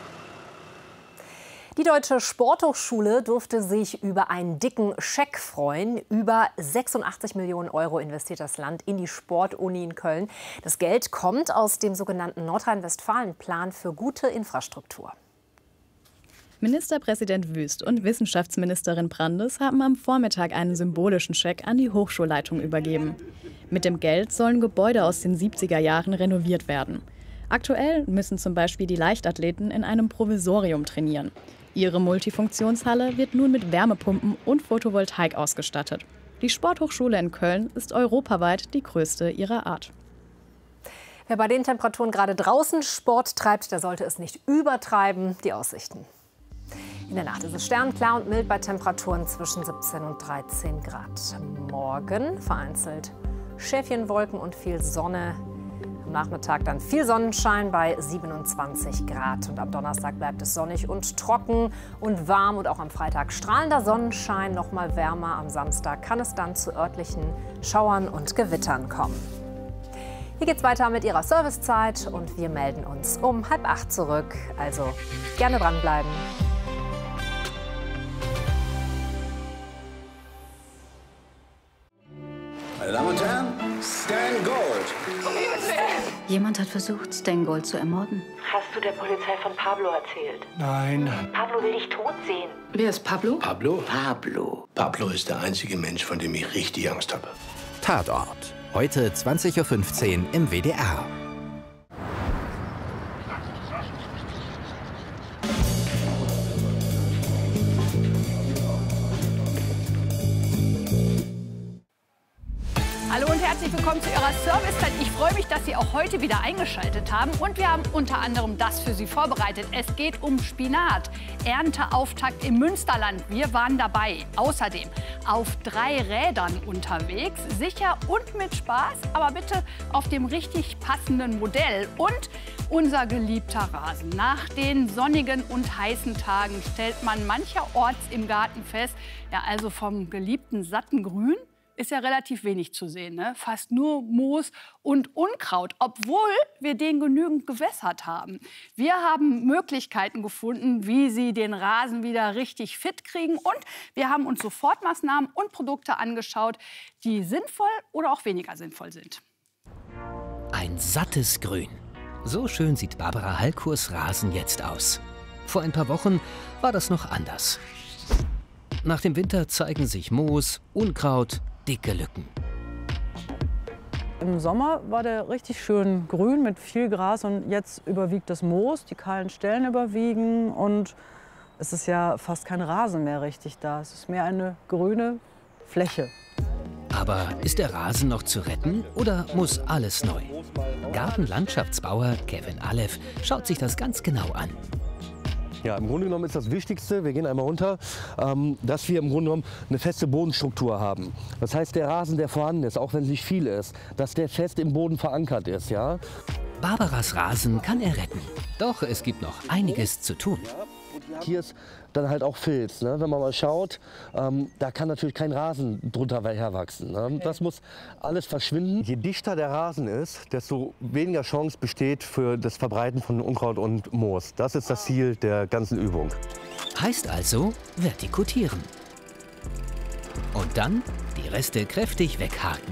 Die Deutsche Sporthochschule durfte sich über einen dicken Scheck freuen. Über sechsundachtzig Millionen Euro investiert das Land in die Sportuni in Köln. Das Geld kommt aus dem sogenannten Nordrhein-Westfalen-Plan für gute Infrastruktur. Ministerpräsident Wüst und Wissenschaftsministerin Brandes haben am Vormittag einen symbolischen Scheck an die Hochschulleitung übergeben. Mit dem Geld sollen Gebäude aus den siebziger Jahren renoviert werden. Aktuell müssen zum Beispiel die Leichtathleten in einem Provisorium trainieren. Ihre Multifunktionshalle wird nun mit Wärmepumpen und Photovoltaik ausgestattet. Die Sporthochschule in Köln ist europaweit die größte ihrer Art. Wer bei den Temperaturen gerade draußen Sport treibt, der sollte es nicht übertreiben. Die Aussichten. In der Nacht ist es sternklar und mild bei Temperaturen zwischen siebzehn und dreizehn Grad. Morgen vereinzelt Schäfchenwolken und viel Sonne. Am Nachmittag dann viel Sonnenschein bei siebenundzwanzig Grad. Und am Donnerstag bleibt es sonnig und trocken und warm. Und auch am Freitag strahlender Sonnenschein, noch mal wärmer. Am Samstag kann es dann zu örtlichen Schauern und Gewittern kommen. Hier geht's weiter mit Ihrer Servicezeit und wir melden uns um halb acht zurück. Also gerne dranbleiben. Meine Damen und Herren, Stan Gold. Jemand hat versucht, Stan Gold zu ermorden. Hast du der Polizei von Pablo erzählt? Nein. Pablo will dich tot sehen. Wer ist Pablo? Pablo? Pablo. Pablo ist der einzige Mensch, von dem ich richtig Angst habe. Tatort. Heute zwanzig Uhr fünfzehn im W D R. Hallo und herzlich willkommen zu Ihrer Servicezeit. Ich freue mich, dass Sie auch heute wieder eingeschaltet haben. Und wir haben unter anderem das für Sie vorbereitet. Es geht um Spinat. Ernteauftakt im Münsterland. Wir waren dabei. Außerdem auf drei Rädern unterwegs. Sicher und mit Spaß, aber bitte auf dem richtig passenden Modell. Und unser geliebter Rasen. Nach den sonnigen und heißen Tagen stellt man mancherorts im Garten fest, ja, also vom geliebten satten Grün ist ja relativ wenig zu sehen, ne? Fast nur Moos und Unkraut, obwohl wir den genügend gewässert haben. Wir haben Möglichkeiten gefunden, wie Sie den Rasen wieder richtig fit kriegen. Und wir haben uns Sofortmaßnahmen und Produkte angeschaut, die sinnvoll oder auch weniger sinnvoll sind. Ein sattes Grün. So schön sieht Barbara Hallkurs Rasen jetzt aus. Vor ein paar Wochen war das noch anders. Nach dem Winter zeigen sich Moos, Unkraut, dicke Lücken. Im Sommer war der richtig schön grün mit viel Gras und jetzt überwiegt das Moos, die kahlen Stellen überwiegen und es ist ja fast kein Rasen mehr richtig da. Es ist mehr eine grüne Fläche. Aber ist der Rasen noch zu retten oder muss alles neu? Gartenlandschaftsbauer Kevin Alev schaut sich das ganz genau an. Ja, im Grunde genommen ist das Wichtigste, wir gehen einmal runter, ähm, dass wir im Grunde genommen eine feste Bodenstruktur haben. Das heißt, der Rasen, der vorhanden ist, auch wenn es nicht viel ist, dass der fest im Boden verankert ist. Ja? Barbaras Rasen kann er retten. Doch es gibt noch einiges zu tun. Hier ist dann halt auch Filz. Ne? Wenn man mal schaut, ähm, da kann natürlich kein Rasen drunter herwachsen. Ne? Okay. Das muss alles verschwinden. Je dichter der Rasen ist, desto weniger Chance besteht für das Verbreiten von Unkraut und Moos. Das ist das Ziel der ganzen Übung. Heißt also vertikutieren. Und dann die Reste kräftig weghaken.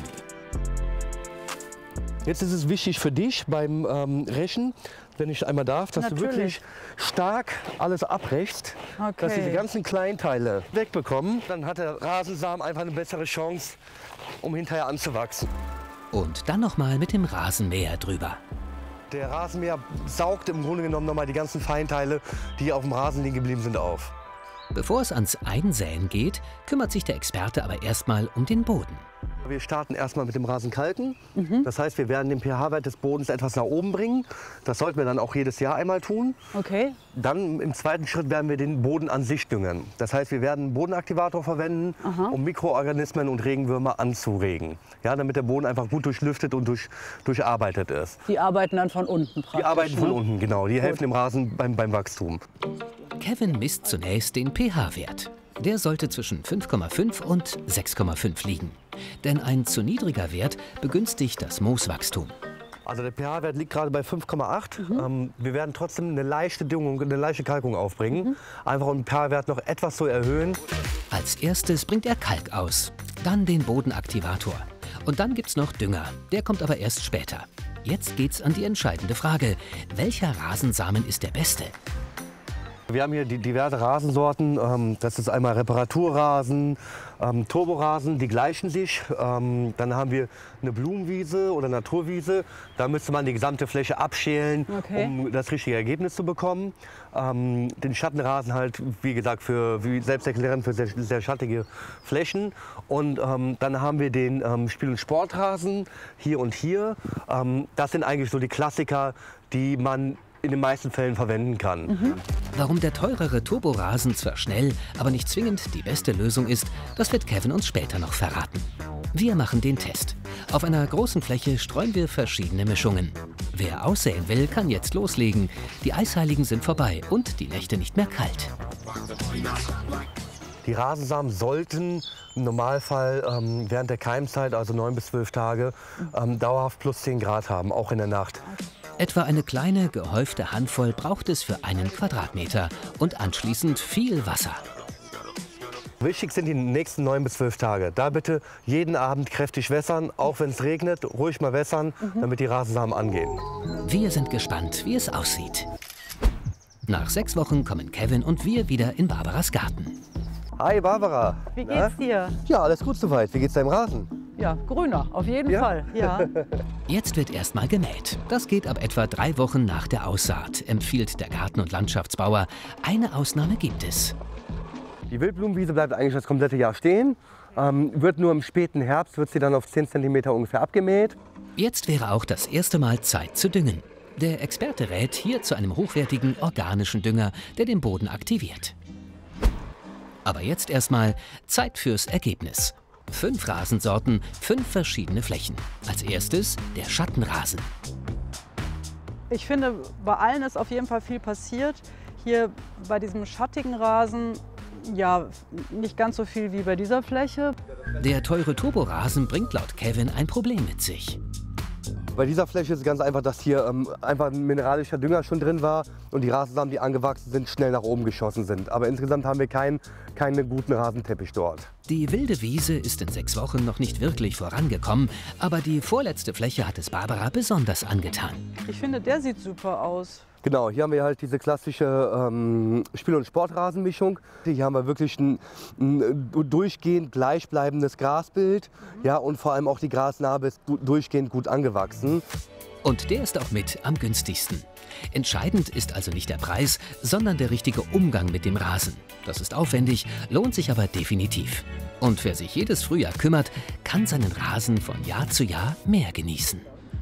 Jetzt ist es wichtig für dich beim ähm, Rechen, wenn ich einmal darf, dass Natürlich. du wirklich stark alles abrächst, okay. dass diese ganzen Kleinteile wegbekommen. Dann hat der Rasensamen einfach eine bessere Chance, um hinterher anzuwachsen. Und dann noch mal mit dem Rasenmäher drüber. Der Rasenmäher saugt im Grunde genommen noch mal die ganzen Feinteile, die auf dem Rasen liegen geblieben sind, auf. Bevor es ans Einsäen geht, kümmert sich der Experte aber erstmal um den Boden. Wir starten erstmal mit dem Rasenkalken. Mhm. Das heißt, wir werden den pH-Wert des Bodens etwas nach oben bringen. Das sollten wir dann auch jedes Jahr einmal tun. Okay. Dann im zweiten Schritt werden wir den Boden an sich düngen. Das heißt, wir werden einen Bodenaktivator verwenden, Aha. um Mikroorganismen und Regenwürmer anzuregen. Ja, damit der Boden einfach gut durchlüftet und durch, durcharbeitet ist. Die arbeiten dann von unten praktisch? Die arbeiten von ne? unten, genau. Die Gut. helfen dem Rasen beim, beim Wachstum. Kevin misst zunächst den pH-Wert. Der sollte zwischen fünf Komma fünf und sechs Komma fünf liegen. Denn ein zu niedriger Wert begünstigt das Mooswachstum. Also der pH-Wert liegt gerade bei fünf Komma acht. Mhm. Ähm, wir werden trotzdem eine leichte Düngung, eine leichte Kalkung aufbringen. Mhm. Einfach um den pH-Wert noch etwas zu erhöhen. Als erstes bringt er Kalk aus, dann den Bodenaktivator. Und dann gibt's noch Dünger, der kommt aber erst später. Jetzt geht's an die entscheidende Frage, welcher Rasensamen ist der beste? Wir haben hier die diverse Rasensorten. Das ist einmal Reparaturrasen, Turborasen, die gleichen sich. Dann haben wir eine Blumenwiese oder Naturwiese. Da müsste man die gesamte Fläche abschälen, okay. um das richtige Ergebnis zu bekommen. Den Schattenrasen halt, wie gesagt, für, wie selbsterklärend für sehr, sehr schattige Flächen. Und dann haben wir den Spiel- und Sportrasen hier und hier. Das sind eigentlich so die Klassiker, die man in den meisten Fällen verwenden kann. Mhm. Warum der teurere Turborasen zwar schnell, aber nicht zwingend die beste Lösung ist, das wird Kevin uns später noch verraten. Wir machen den Test. Auf einer großen Fläche streuen wir verschiedene Mischungen. Wer aussäen will, kann jetzt loslegen. Die Eisheiligen sind vorbei und die Nächte nicht mehr kalt. Die Rasensamen sollten im Normalfall ähm, während der Keimzeit, also neun bis zwölf Tage, ähm, dauerhaft plus zehn Grad haben, auch in der Nacht. Etwa eine kleine, gehäufte Handvoll braucht es für einen Quadratmeter und anschließend viel Wasser. Wichtig sind die nächsten neun bis zwölf Tage. Da bitte jeden Abend kräftig wässern, auch wenn es regnet, ruhig mal wässern, mhm. damit die Rasensamen angehen. Wir sind gespannt, wie es aussieht. Nach sechs Wochen kommen Kevin und wir wieder in Barbaras Garten. Hi Barbara. Wie geht's dir? Ja, alles gut soweit. Wie geht's deinem Rasen? Ja, grüner, auf jeden ja? Fall. Ja. Jetzt wird erstmal gemäht. Das geht ab etwa drei Wochen nach der Aussaat, empfiehlt der Garten- und Landschaftsbauer. Eine Ausnahme gibt es. Die Wildblumenwiese bleibt eigentlich das komplette Jahr stehen. Ähm, wird nur im späten Herbst wird sie dann auf zehn Zentimeter ungefähr abgemäht. Jetzt wäre auch das erste Mal Zeit zu düngen. Der Experte rät hier zu einem hochwertigen organischen Dünger, der den Boden aktiviert. Aber jetzt erstmal Zeit fürs Ergebnis. Fünf Rasensorten, fünf verschiedene Flächen. Als erstes der Schattenrasen. Ich finde, bei allen ist auf jeden Fall viel passiert. Hier bei diesem schattigen Rasen, ja, nicht ganz so viel wie bei dieser Fläche. Der teure Turborasen bringt laut Kevin ein Problem mit sich. Bei dieser Fläche ist es ganz einfach, dass hier ähm, einfach ein mineralischer Dünger schon drin war und die Rasensamen, die angewachsen sind, schnell nach oben geschossen sind. Aber insgesamt haben wir keinen keinen guten Rasenteppich dort. Die wilde Wiese ist in sechs Wochen noch nicht wirklich vorangekommen, aber die vorletzte Fläche hat es Barbara besonders angetan. Ich finde, der sieht super aus. Genau, hier haben wir halt diese klassische ähm, Spiel- und Sportrasenmischung. Hier haben wir wirklich ein, ein durchgehend gleichbleibendes Grasbild. Ja, und vor allem auch die Grasnarbe ist du durchgehend gut angewachsen. Und der ist auch mit am günstigsten. Entscheidend ist also nicht der Preis, sondern der richtige Umgang mit dem Rasen. Das ist aufwendig, lohnt sich aber definitiv. Und wer sich jedes Frühjahr kümmert, kann seinen Rasen von Jahr zu Jahr mehr genießen.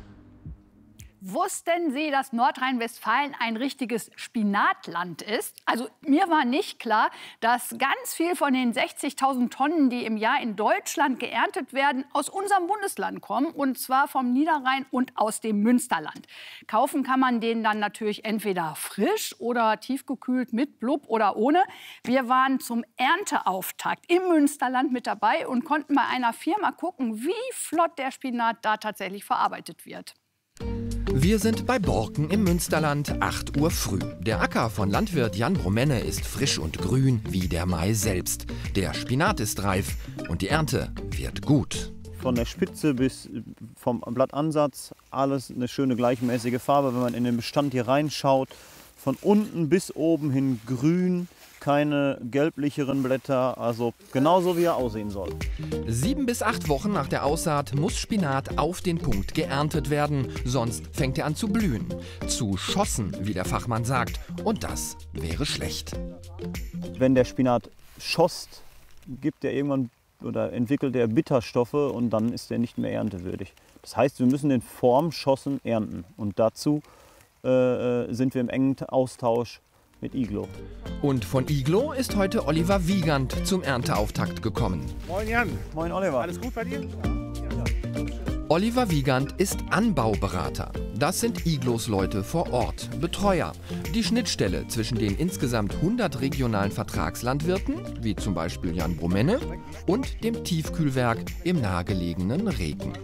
Wussten Sie, dass Nordrhein-Westfalen ein richtiges Spinatland ist? Also mir war nicht klar, dass ganz viel von den sechzigtausend Tonnen, die im Jahr in Deutschland geerntet werden, aus unserem Bundesland kommen, und zwar vom Niederrhein und aus dem Münsterland. Kaufen kann man den dann natürlich entweder frisch oder tiefgekühlt mit Blub oder ohne. Wir waren zum Ernteauftakt im Münsterland mit dabei und konnten bei einer Firma gucken, wie flott der Spinat da tatsächlich verarbeitet wird. Wir sind bei Borken im Münsterland, acht Uhr früh. Der Acker von Landwirt Jan Bromenne ist frisch und grün wie der Mai selbst. Der Spinat ist reif und die Ernte wird gut. Von der Spitze bis vom Blattansatz alles eine schöne gleichmäßige Farbe. Wenn man in den Bestand hier reinschaut, von unten bis oben hin grün. Keine gelblicheren Blätter, also genauso wie er aussehen soll. Sieben bis acht Wochen nach der Aussaat muss Spinat auf den Punkt geerntet werden, sonst fängt er an zu blühen. Zu schossen, wie der Fachmann sagt, und das wäre schlecht. Wenn der Spinat schosst, gibt er irgendwann oder entwickelt er Bitterstoffe und dann ist er nicht mehr erntewürdig. Das heißt, wir müssen den vorm Schossen ernten und dazu äh, sind wir im engen Austausch mit Iglo. Und von Iglo ist heute Oliver Wiegand zum Ernteauftakt gekommen. Moin Jan. Moin Oliver. Alles gut bei dir? Oliver Wiegand ist Anbauberater. Das sind Iglos Leute vor Ort, Betreuer. Die Schnittstelle zwischen den insgesamt hundert regionalen Vertragslandwirten, wie zum Beispiel Jan Bromenne, und dem Tiefkühlwerk im nahegelegenen Regen.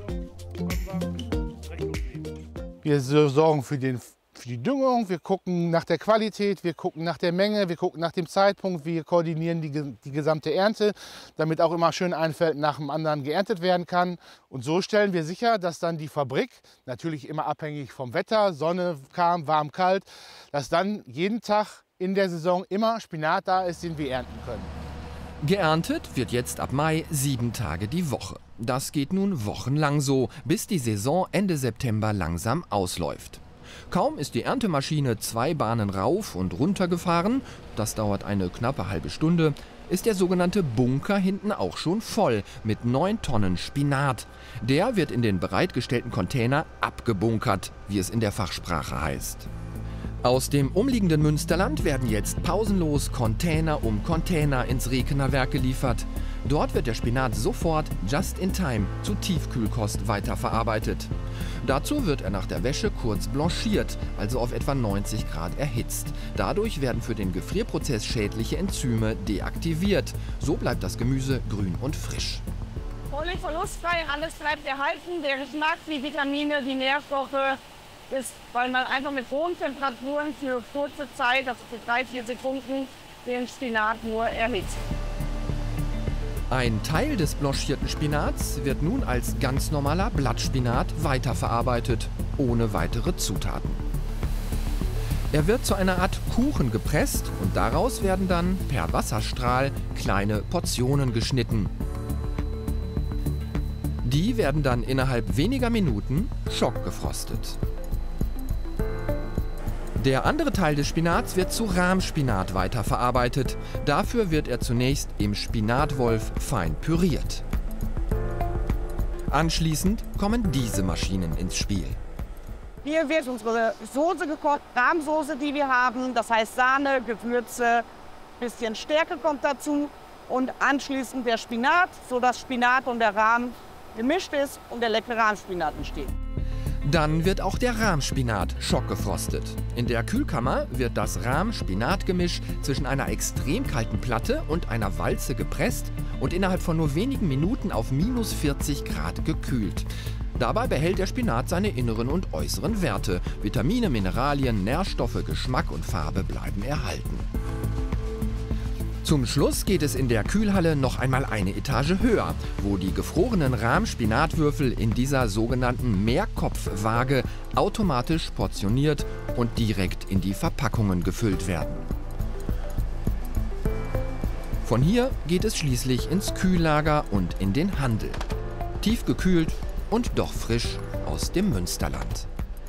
Wir sorgen für den Für die Düngung, wir gucken nach der Qualität, wir gucken nach der Menge, wir gucken nach dem Zeitpunkt, wir koordinieren die, die gesamte Ernte, damit auch immer schön ein Feld nach dem anderen geerntet werden kann. Und so stellen wir sicher, dass dann die Fabrik, natürlich immer abhängig vom Wetter, Sonne, warm, warm, kalt, dass dann jeden Tag in der Saison immer Spinat da ist, den wir ernten können. Geerntet wird jetzt ab Mai sieben Tage die Woche. Das geht nun wochenlang so, bis die Saison Ende September langsam ausläuft. Kaum ist die Erntemaschine zwei Bahnen rauf und runter gefahren, das dauert eine knappe halbe Stunde, ist der sogenannte Bunker hinten auch schon voll mit neun Tonnen Spinat. Der wird in den bereitgestellten Container abgebunkert, wie es in der Fachsprache heißt. Aus dem umliegenden Münsterland werden jetzt pausenlos Container um Container ins Rekener Werk geliefert. Dort wird der Spinat sofort just in time zu Tiefkühlkost weiterverarbeitet. Dazu wird er nach der Wäsche kurz blanchiert, also auf etwa neunzig Grad erhitzt. Dadurch werden für den Gefrierprozess schädliche Enzyme deaktiviert. So bleibt das Gemüse grün und frisch. Völlig verlustfrei, alles bleibt erhalten. Der Geschmack, die Vitamine, die Nährstoffe, ist, weil man einfach mit hohen Temperaturen für kurze Zeit, also für drei, vier Sekunden, den Spinat nur erhitzt. Ein Teil des blanchierten Spinats wird nun als ganz normaler Blattspinat weiterverarbeitet, ohne weitere Zutaten. Er wird zu einer Art Kuchen gepresst und daraus werden dann per Wasserstrahl kleine Portionen geschnitten. Die werden dann innerhalb weniger Minuten schockgefrostet. Der andere Teil des Spinats wird zu Rahmspinat weiterverarbeitet. Dafür wird er zunächst im Spinatwolf fein püriert. Anschließend kommen diese Maschinen ins Spiel. Hier wird unsere Soße gekocht, Rahmsoße, die wir haben. Das heißt Sahne, Gewürze, bisschen Stärke kommt dazu. Und anschließend der Spinat, sodass Spinat und der Rahm gemischt ist und der leckere Rahmspinat entsteht. Dann wird auch der Rahmspinat schockgefrostet. In der Kühlkammer wird das Rahm-Spinat-Gemisch zwischen einer extrem kalten Platte und einer Walze gepresst und innerhalb von nur wenigen Minuten auf minus vierzig Grad gekühlt. Dabei behält der Spinat seine inneren und äußeren Werte. Vitamine, Mineralien, Nährstoffe, Geschmack und Farbe bleiben erhalten. Zum Schluss geht es in der Kühlhalle noch einmal eine Etage höher, wo die gefrorenen Rahmspinatwürfel in dieser sogenannten Mehrkopfwaage automatisch portioniert und direkt in die Verpackungen gefüllt werden. Von hier geht es schließlich ins Kühllager und in den Handel. Tiefgekühlt und doch frisch aus dem Münsterland.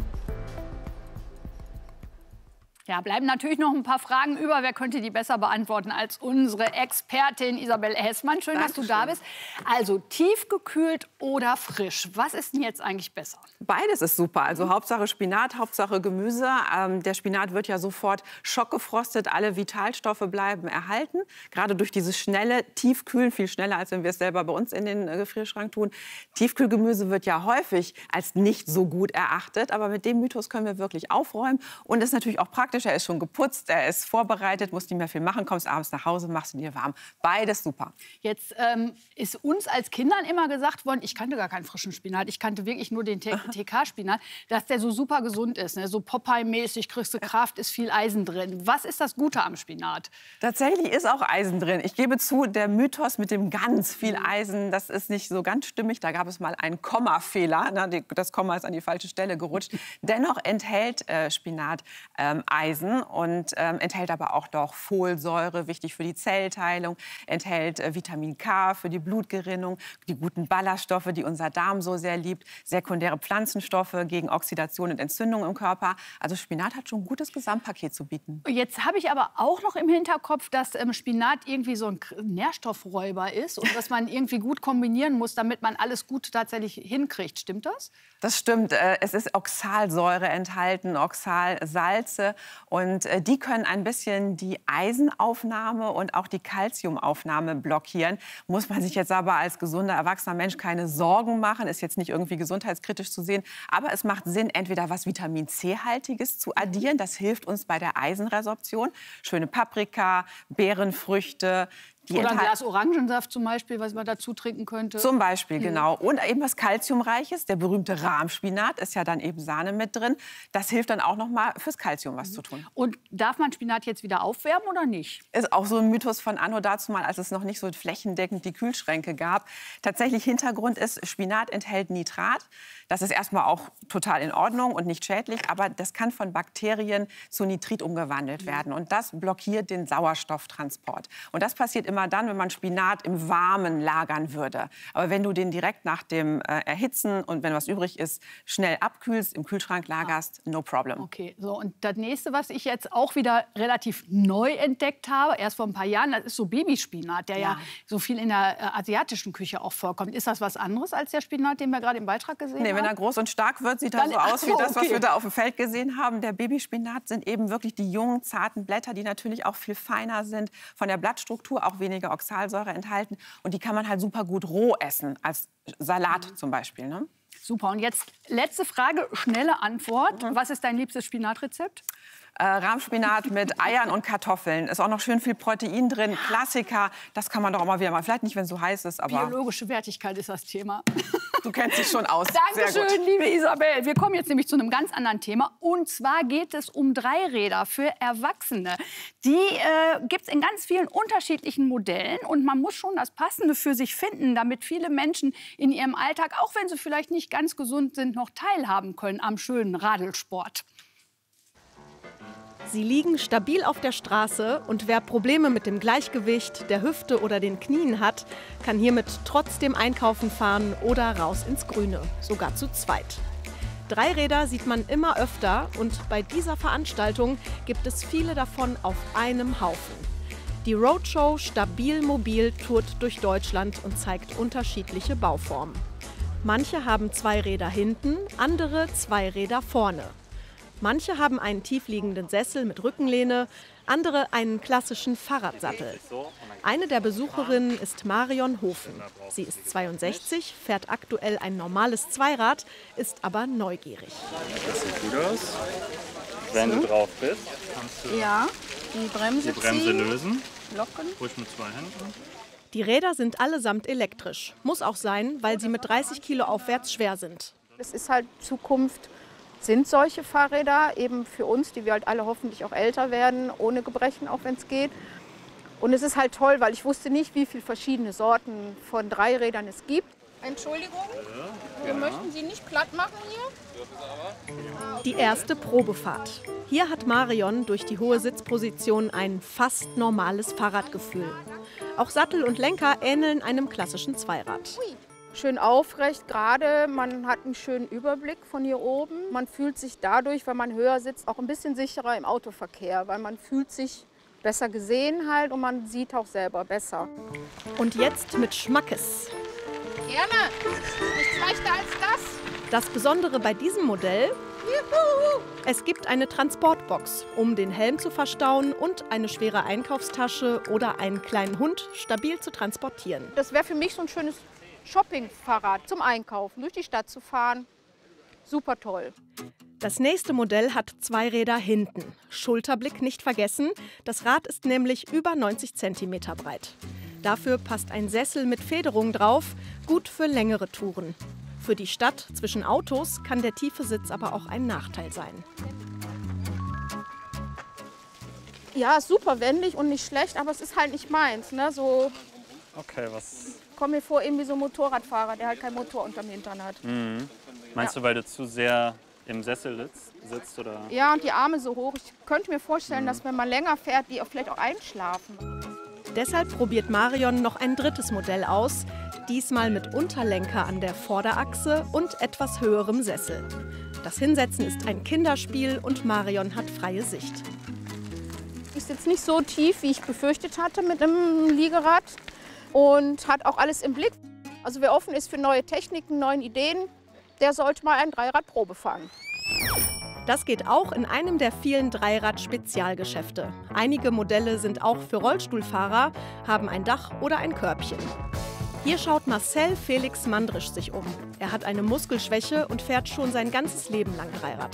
Ja, bleiben natürlich noch ein paar Fragen über. Wer könnte die besser beantworten als unsere Expertin Isabel Hessmann? Schön, dass du da bist. Also tiefgekühlt oder frisch? Was ist denn jetzt eigentlich besser? Beides ist super. Also Hauptsache Spinat, Hauptsache Gemüse. Ähm, der Spinat wird ja sofort schockgefrostet. Alle Vitalstoffe bleiben erhalten. Gerade durch dieses schnelle Tiefkühlen, viel schneller, als wenn wir es selber bei uns in den äh, Gefrierschrank tun. Tiefkühlgemüse wird ja häufig als nicht so gut erachtet. Aber mit dem Mythos können wir wirklich aufräumen. Und ist natürlich auch praktisch. Er ist schon geputzt, er ist vorbereitet, musst nicht mehr viel machen, kommst abends nach Hause, machst ihn dir warm. Beides super. Jetzt ähm, ist uns als Kindern immer gesagt worden, ich kannte gar keinen frischen Spinat, ich kannte wirklich nur den T K-Spinat, dass der so super gesund ist. Ne? So Popeye-mäßig, kriegst du Kraft, ist viel Eisen drin. Was ist das Gute am Spinat? Tatsächlich ist auch Eisen drin. Ich gebe zu, der Mythos mit dem ganz viel Eisen, das ist nicht so ganz stimmig. Da gab es mal einen Kommafehler. Ne? Das Komma ist an die falsche Stelle gerutscht. Dennoch enthält äh, Spinat ähm, Eisen. Und ähm, enthält aber auch doch Folsäure, wichtig für die Zellteilung, enthält äh, Vitamin K für die Blutgerinnung, die guten Ballaststoffe, die unser Darm so sehr liebt, sekundäre Pflanzenstoffe gegen Oxidation und Entzündung im Körper. Also Spinat hat schon ein gutes Gesamtpaket zu bieten. Jetzt habe ich aber auch noch im Hinterkopf, dass ähm, Spinat irgendwie so ein Nährstoffräuber ist und dass man irgendwie gut kombinieren muss, damit man alles gut tatsächlich hinkriegt. Stimmt das? Das stimmt. Es ist Oxalsäure enthalten, Oxalsalze. Und die können ein bisschen die Eisenaufnahme und auch die Calciumaufnahme blockieren. Muss man sich jetzt aber als gesunder, erwachsener Mensch keine Sorgen machen. Ist jetzt nicht irgendwie gesundheitskritisch zu sehen. Aber es macht Sinn, entweder was Vitamin C-haltiges zu addieren. Das hilft uns bei der Eisenresorption. Schöne Paprika, Beerenfrüchte. Oder ein Glas Orangensaft zum Beispiel, was man dazu trinken könnte. Zum Beispiel, genau. Und eben was Kalziumreiches. Der berühmte Rahmspinat ist ja dann eben Sahne mit drin. Das hilft dann auch noch mal fürs Kalzium was zu tun. Und darf man Spinat jetzt wieder aufwärmen oder nicht? Ist auch so ein Mythos von anno dazu mal, als es noch nicht so flächendeckend die Kühlschränke gab. Tatsächlich Hintergrund ist, Spinat enthält Nitrat. Das ist erstmal auch total in Ordnung und nicht schädlich. Aber das kann von Bakterien zu Nitrit umgewandelt werden. Und das blockiert den Sauerstofftransport. Und das passiert immer dann, wenn man Spinat im Warmen lagern würde. Aber wenn du den direkt nach dem äh, Erhitzen und wenn was übrig ist, schnell abkühlst, im Kühlschrank lagerst, no problem. Okay, so und das nächste, was ich jetzt auch wieder relativ neu entdeckt habe, erst vor ein paar Jahren, das ist so Babyspinat, der ja, ja so viel in der äh, asiatischen Küche auch vorkommt. Ist das was anderes als der Spinat, den wir gerade im Beitrag gesehen nee, haben? Wenn er groß und stark wird, sieht er so aus wie das, was wir da auf dem Feld gesehen haben. Der Babyspinat sind eben wirklich die jungen, zarten Blätter, die natürlich auch viel feiner sind, von der Blattstruktur auch weniger Oxalsäure enthalten. Und die kann man halt super gut roh essen, als Salat mhm. zum Beispiel. Ne? Super. Und jetzt letzte Frage, schnelle Antwort. Mhm. Was ist dein liebstes Spinatrezept? Äh, Rahmspinat mit Eiern und Kartoffeln. Ist auch noch schön viel Protein drin. Klassiker, das kann man doch auch mal wieder mal. Vielleicht nicht, wenn es so heiß ist, aber... Biologische Wertigkeit ist das Thema. Du kennst dich schon aus. Dankeschön, liebe Isabel. Wir kommen jetzt nämlich zu einem ganz anderen Thema. Und zwar geht es um Dreiräder für Erwachsene. Die äh, gibt es in ganz vielen unterschiedlichen Modellen. Und man muss schon das Passende für sich finden, damit viele Menschen in ihrem Alltag, auch wenn sie vielleicht nicht ganz gesund sind, noch teilhaben können am schönen Radelsport. Sie liegen stabil auf der Straße und wer Probleme mit dem Gleichgewicht, der Hüfte oder den Knien hat, kann hiermit trotzdem einkaufen fahren oder raus ins Grüne, sogar zu zweit. Dreiräder sieht man immer öfter und bei dieser Veranstaltung gibt es viele davon auf einem Haufen. Die Roadshow Stabil Mobil tourt durch Deutschland und zeigt unterschiedliche Bauformen. Manche haben zwei Räder hinten, andere zwei Räder vorne. Manche haben einen tiefliegenden Sessel mit Rückenlehne, andere einen klassischen Fahrradsattel. Eine der Besucherinnen ist Marion Hofen. Sie ist zweiundsechzig, fährt aktuell ein normales Zweirad, ist aber neugierig. Das sieht gut aus. Wenn du drauf bist, kannst du ja, die Bremse, die Bremse lösen. Locken. Ruhig mit zwei Händen. Die Räder sind allesamt elektrisch. Muss auch sein, weil sie mit dreißig Kilo aufwärts schwer sind. Es ist halt Zukunft. Sind solche Fahrräder eben für uns, die wir halt alle hoffentlich auch älter werden, ohne Gebrechen, auch wenn es geht. Und es ist halt toll, weil ich wusste nicht, wie viele verschiedene Sorten von Dreirädern es gibt. Entschuldigung, wir möchten Sie nicht platt machen hier. Die erste Probefahrt. Hier hat Marion durch die hohe Sitzposition ein fast normales Fahrradgefühl. Auch Sattel und Lenker ähneln einem klassischen Zweirad. Schön aufrecht, gerade, man hat einen schönen Überblick von hier oben. Man fühlt sich dadurch, wenn man höher sitzt, auch ein bisschen sicherer im Autoverkehr, weil man fühlt sich besser gesehen halt und man sieht auch selber besser. Und jetzt mit Schmackes. Gerne, nichts leichter als das. Das Besondere bei diesem Modell: Juhu. Es gibt eine Transportbox, um den Helm zu verstauen und eine schwere Einkaufstasche oder einen kleinen Hund stabil zu transportieren. Das wäre für mich so ein schönes Shoppingfahrrad zum Einkaufen, durch die Stadt zu fahren. Super toll. Das nächste Modell hat zwei Räder hinten. Schulterblick nicht vergessen, das Rad ist nämlich über neunzig Zentimeter breit. Dafür passt ein Sessel mit Federung drauf, gut für längere Touren. Für die Stadt zwischen Autos kann der tiefe Sitz aber auch ein Nachteil sein. Ja, super wendig und nicht schlecht, aber es ist halt nicht meins. Ne? So okay, was? Komm mir vor, irgendwie so ein Motorradfahrer, der halt keinen Motor unterm Hintern hat. Mhm. Meinst ja. du, weil du zu sehr im Sessel sitzt? Oder? Ja, und die Arme so hoch. Ich könnte mir vorstellen, mhm. dass wenn man länger fährt, die auch vielleicht auch einschlafen. Deshalb probiert Marion noch ein drittes Modell aus, diesmal mit Unterlenker an der Vorderachse und etwas höherem Sessel. Das Hinsetzen ist ein Kinderspiel und Marion hat freie Sicht. Ist jetzt nicht so tief, wie ich befürchtet hatte mit einem Liegerad und hat auch alles im Blick. Also wer offen ist für neue Techniken, neuen Ideen, der sollte mal ein Dreirad Probe fahren. Das geht auch in einem der vielen Dreirad-Spezialgeschäfte. Einige Modelle sind auch für Rollstuhlfahrer, haben ein Dach oder ein Körbchen. Hier schaut Marcel Felix Mandrisch sich um. Er hat eine Muskelschwäche und fährt schon sein ganzes Leben lang Dreirad.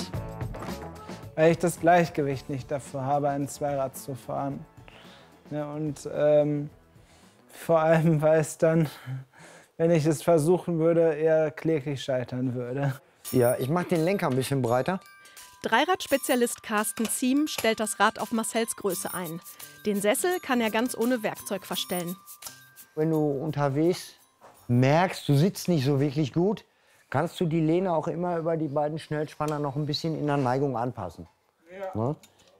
Weil ich das Gleichgewicht nicht dafür habe, ein Zweirad zu fahren. Ja, und ähm, vor allem, weil es dann, wenn ich es versuchen würde, eher kläglich scheitern würde. Ja, ich mache den Lenker ein bisschen breiter. Dreirad-Spezialist Carsten Ziem stellt das Rad auf Marcells Größe ein. Den Sessel kann er ganz ohne Werkzeug verstellen. Wenn du unterwegs merkst, du sitzt nicht so wirklich gut, kannst du die Lehne auch immer über die beiden Schnellspanner noch ein bisschen in der Neigung anpassen. Ja. Ne?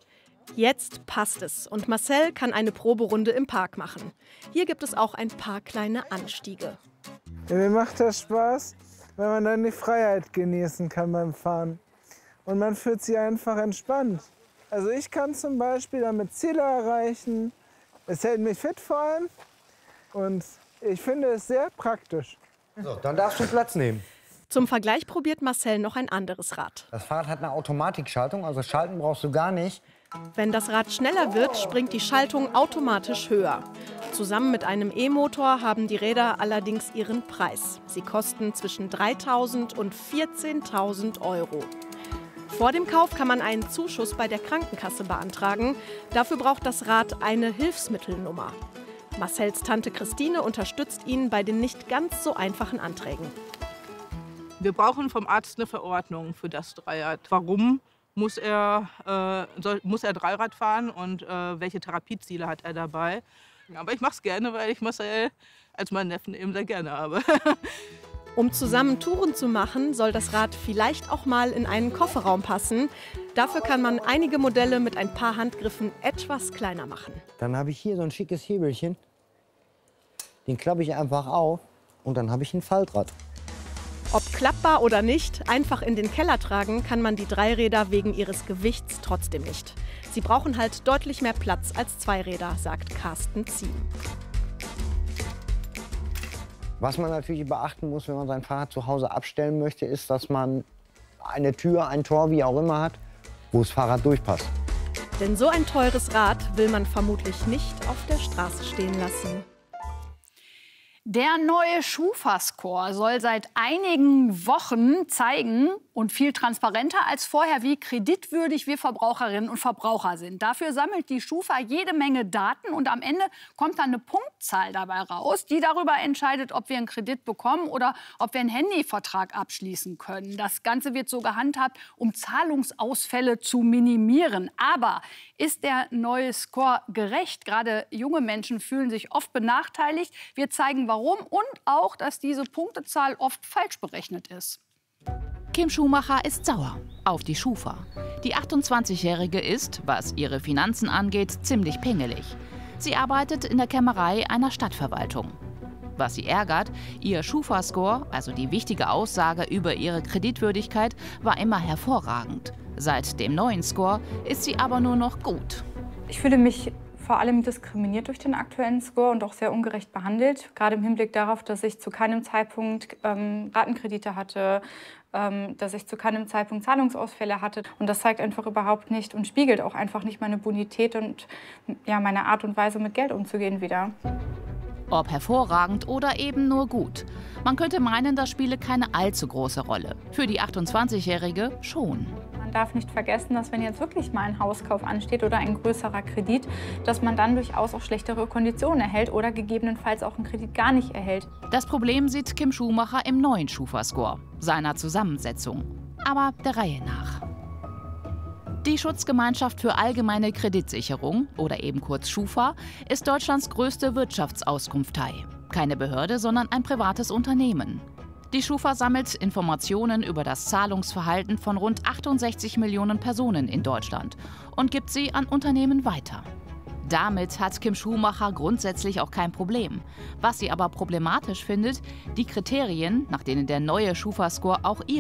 Jetzt passt es und Marcel kann eine Proberunde im Park machen. Hier gibt es auch ein paar kleine Anstiege. Ja, mir macht das Spaß, weil man dann die Freiheit genießen kann beim Fahren. Und man fühlt sich einfach entspannt. Also ich kann zum Beispiel damit Ziele erreichen. Es hält mich fit vor allem. Und ich finde es sehr praktisch. So, dann darfst du Platz nehmen. Zum Vergleich probiert Marcel noch ein anderes Rad. Das Fahrrad hat eine Automatikschaltung, also schalten brauchst du gar nicht. Wenn das Rad schneller wird, springt die Schaltung automatisch höher. Zusammen mit einem E-Motor haben die Räder allerdings ihren Preis. Sie kosten zwischen dreitausend und vierzehntausend Euro. Vor dem Kauf kann man einen Zuschuss bei der Krankenkasse beantragen. Dafür braucht das Rad eine Hilfsmittelnummer. Marcells Tante Christine unterstützt ihn bei den nicht ganz so einfachen Anträgen. Wir brauchen vom Arzt eine Verordnung für das Dreirad. Warum muss er, äh, soll, muss er Dreirad fahren und äh, welche Therapieziele hat er dabei? Aber ich mache es gerne, weil ich Marcel als meinen Neffen eben sehr gerne habe. Um zusammen Touren zu machen, soll das Rad vielleicht auch mal in einen Kofferraum passen. Dafür kann man einige Modelle mit ein paar Handgriffen etwas kleiner machen. Dann habe ich hier so ein schickes Hebelchen. Den klappe ich einfach auf und dann habe ich ein Faltrad. Ob klappbar oder nicht, einfach in den Keller tragen kann man die Dreiräder wegen ihres Gewichts trotzdem nicht. Sie brauchen halt deutlich mehr Platz als Zweiräder, sagt Carsten Ziem. Was man natürlich beachten muss, wenn man sein Fahrrad zu Hause abstellen möchte, ist, dass man eine Tür, ein Tor, wie auch immer hat, wo das Fahrrad durchpasst. Denn so ein teures Rad will man vermutlich nicht auf der Straße stehen lassen. Der neue Schufa-Score soll seit einigen Wochen zeigen und viel transparenter als vorher, wie kreditwürdig wir Verbraucherinnen und Verbraucher sind. Dafür sammelt die Schufa jede Menge Daten und am Ende kommt dann eine Punktzahl dabei raus, die darüber entscheidet, ob wir einen Kredit bekommen oder ob wir einen Handyvertrag abschließen können. Das Ganze wird so gehandhabt, um Zahlungsausfälle zu minimieren. Aber ist der neue Score gerecht? Gerade junge Menschen fühlen sich oft benachteiligt. Wir zeigen, warum und auch, dass diese Punktezahl oft falsch berechnet ist. Kim Schumacher ist sauer auf die Schufa. Die achtundzwanzigjährige ist, was ihre Finanzen angeht, ziemlich pingelig. Sie arbeitet in der Kämmerei einer Stadtverwaltung. Was sie ärgert, ihr Schufa-Score, also die wichtige Aussage über ihre Kreditwürdigkeit, war immer hervorragend. Seit dem neuen Score ist sie aber nur noch gut. Ich fühle mich vor allem diskriminiert durch den aktuellen Score und auch sehr ungerecht behandelt. Gerade im Hinblick darauf, dass ich zu keinem Zeitpunkt ähm, Ratenkredite hatte, ähm, dass ich zu keinem Zeitpunkt Zahlungsausfälle hatte. Und das zeigt einfach überhaupt nicht und spiegelt auch einfach nicht meine Bonität und ja, meine Art und Weise, mit Geld umzugehen wider. Ob hervorragend oder eben nur gut. Man könnte meinen, das spiele keine allzu große Rolle. Für die achtundzwanzigjährige schon. Man darf nicht vergessen, dass wenn jetzt wirklich mal ein Hauskauf ansteht oder ein größerer Kredit, dass man dann durchaus auch schlechtere Konditionen erhält oder gegebenenfalls auch einen Kredit gar nicht erhält. Das Problem sieht Kim Schumacher im neuen Schufa-Score, seiner Zusammensetzung. Aber der Reihe nach. Die Schutzgemeinschaft für allgemeine Kreditsicherung, oder eben kurz Schufa, ist Deutschlands größte Wirtschaftsauskunftei. Keine Behörde, sondern ein privates Unternehmen. Die Schufa sammelt Informationen über das Zahlungsverhalten von rund achtundsechzig Millionen Personen in Deutschland und gibt sie an Unternehmen weiter. Damit hat Kim Schumacher grundsätzlich auch kein Problem. Was sie aber problematisch findet, die Kriterien, nach denen der neue Schufa-Score auch ihre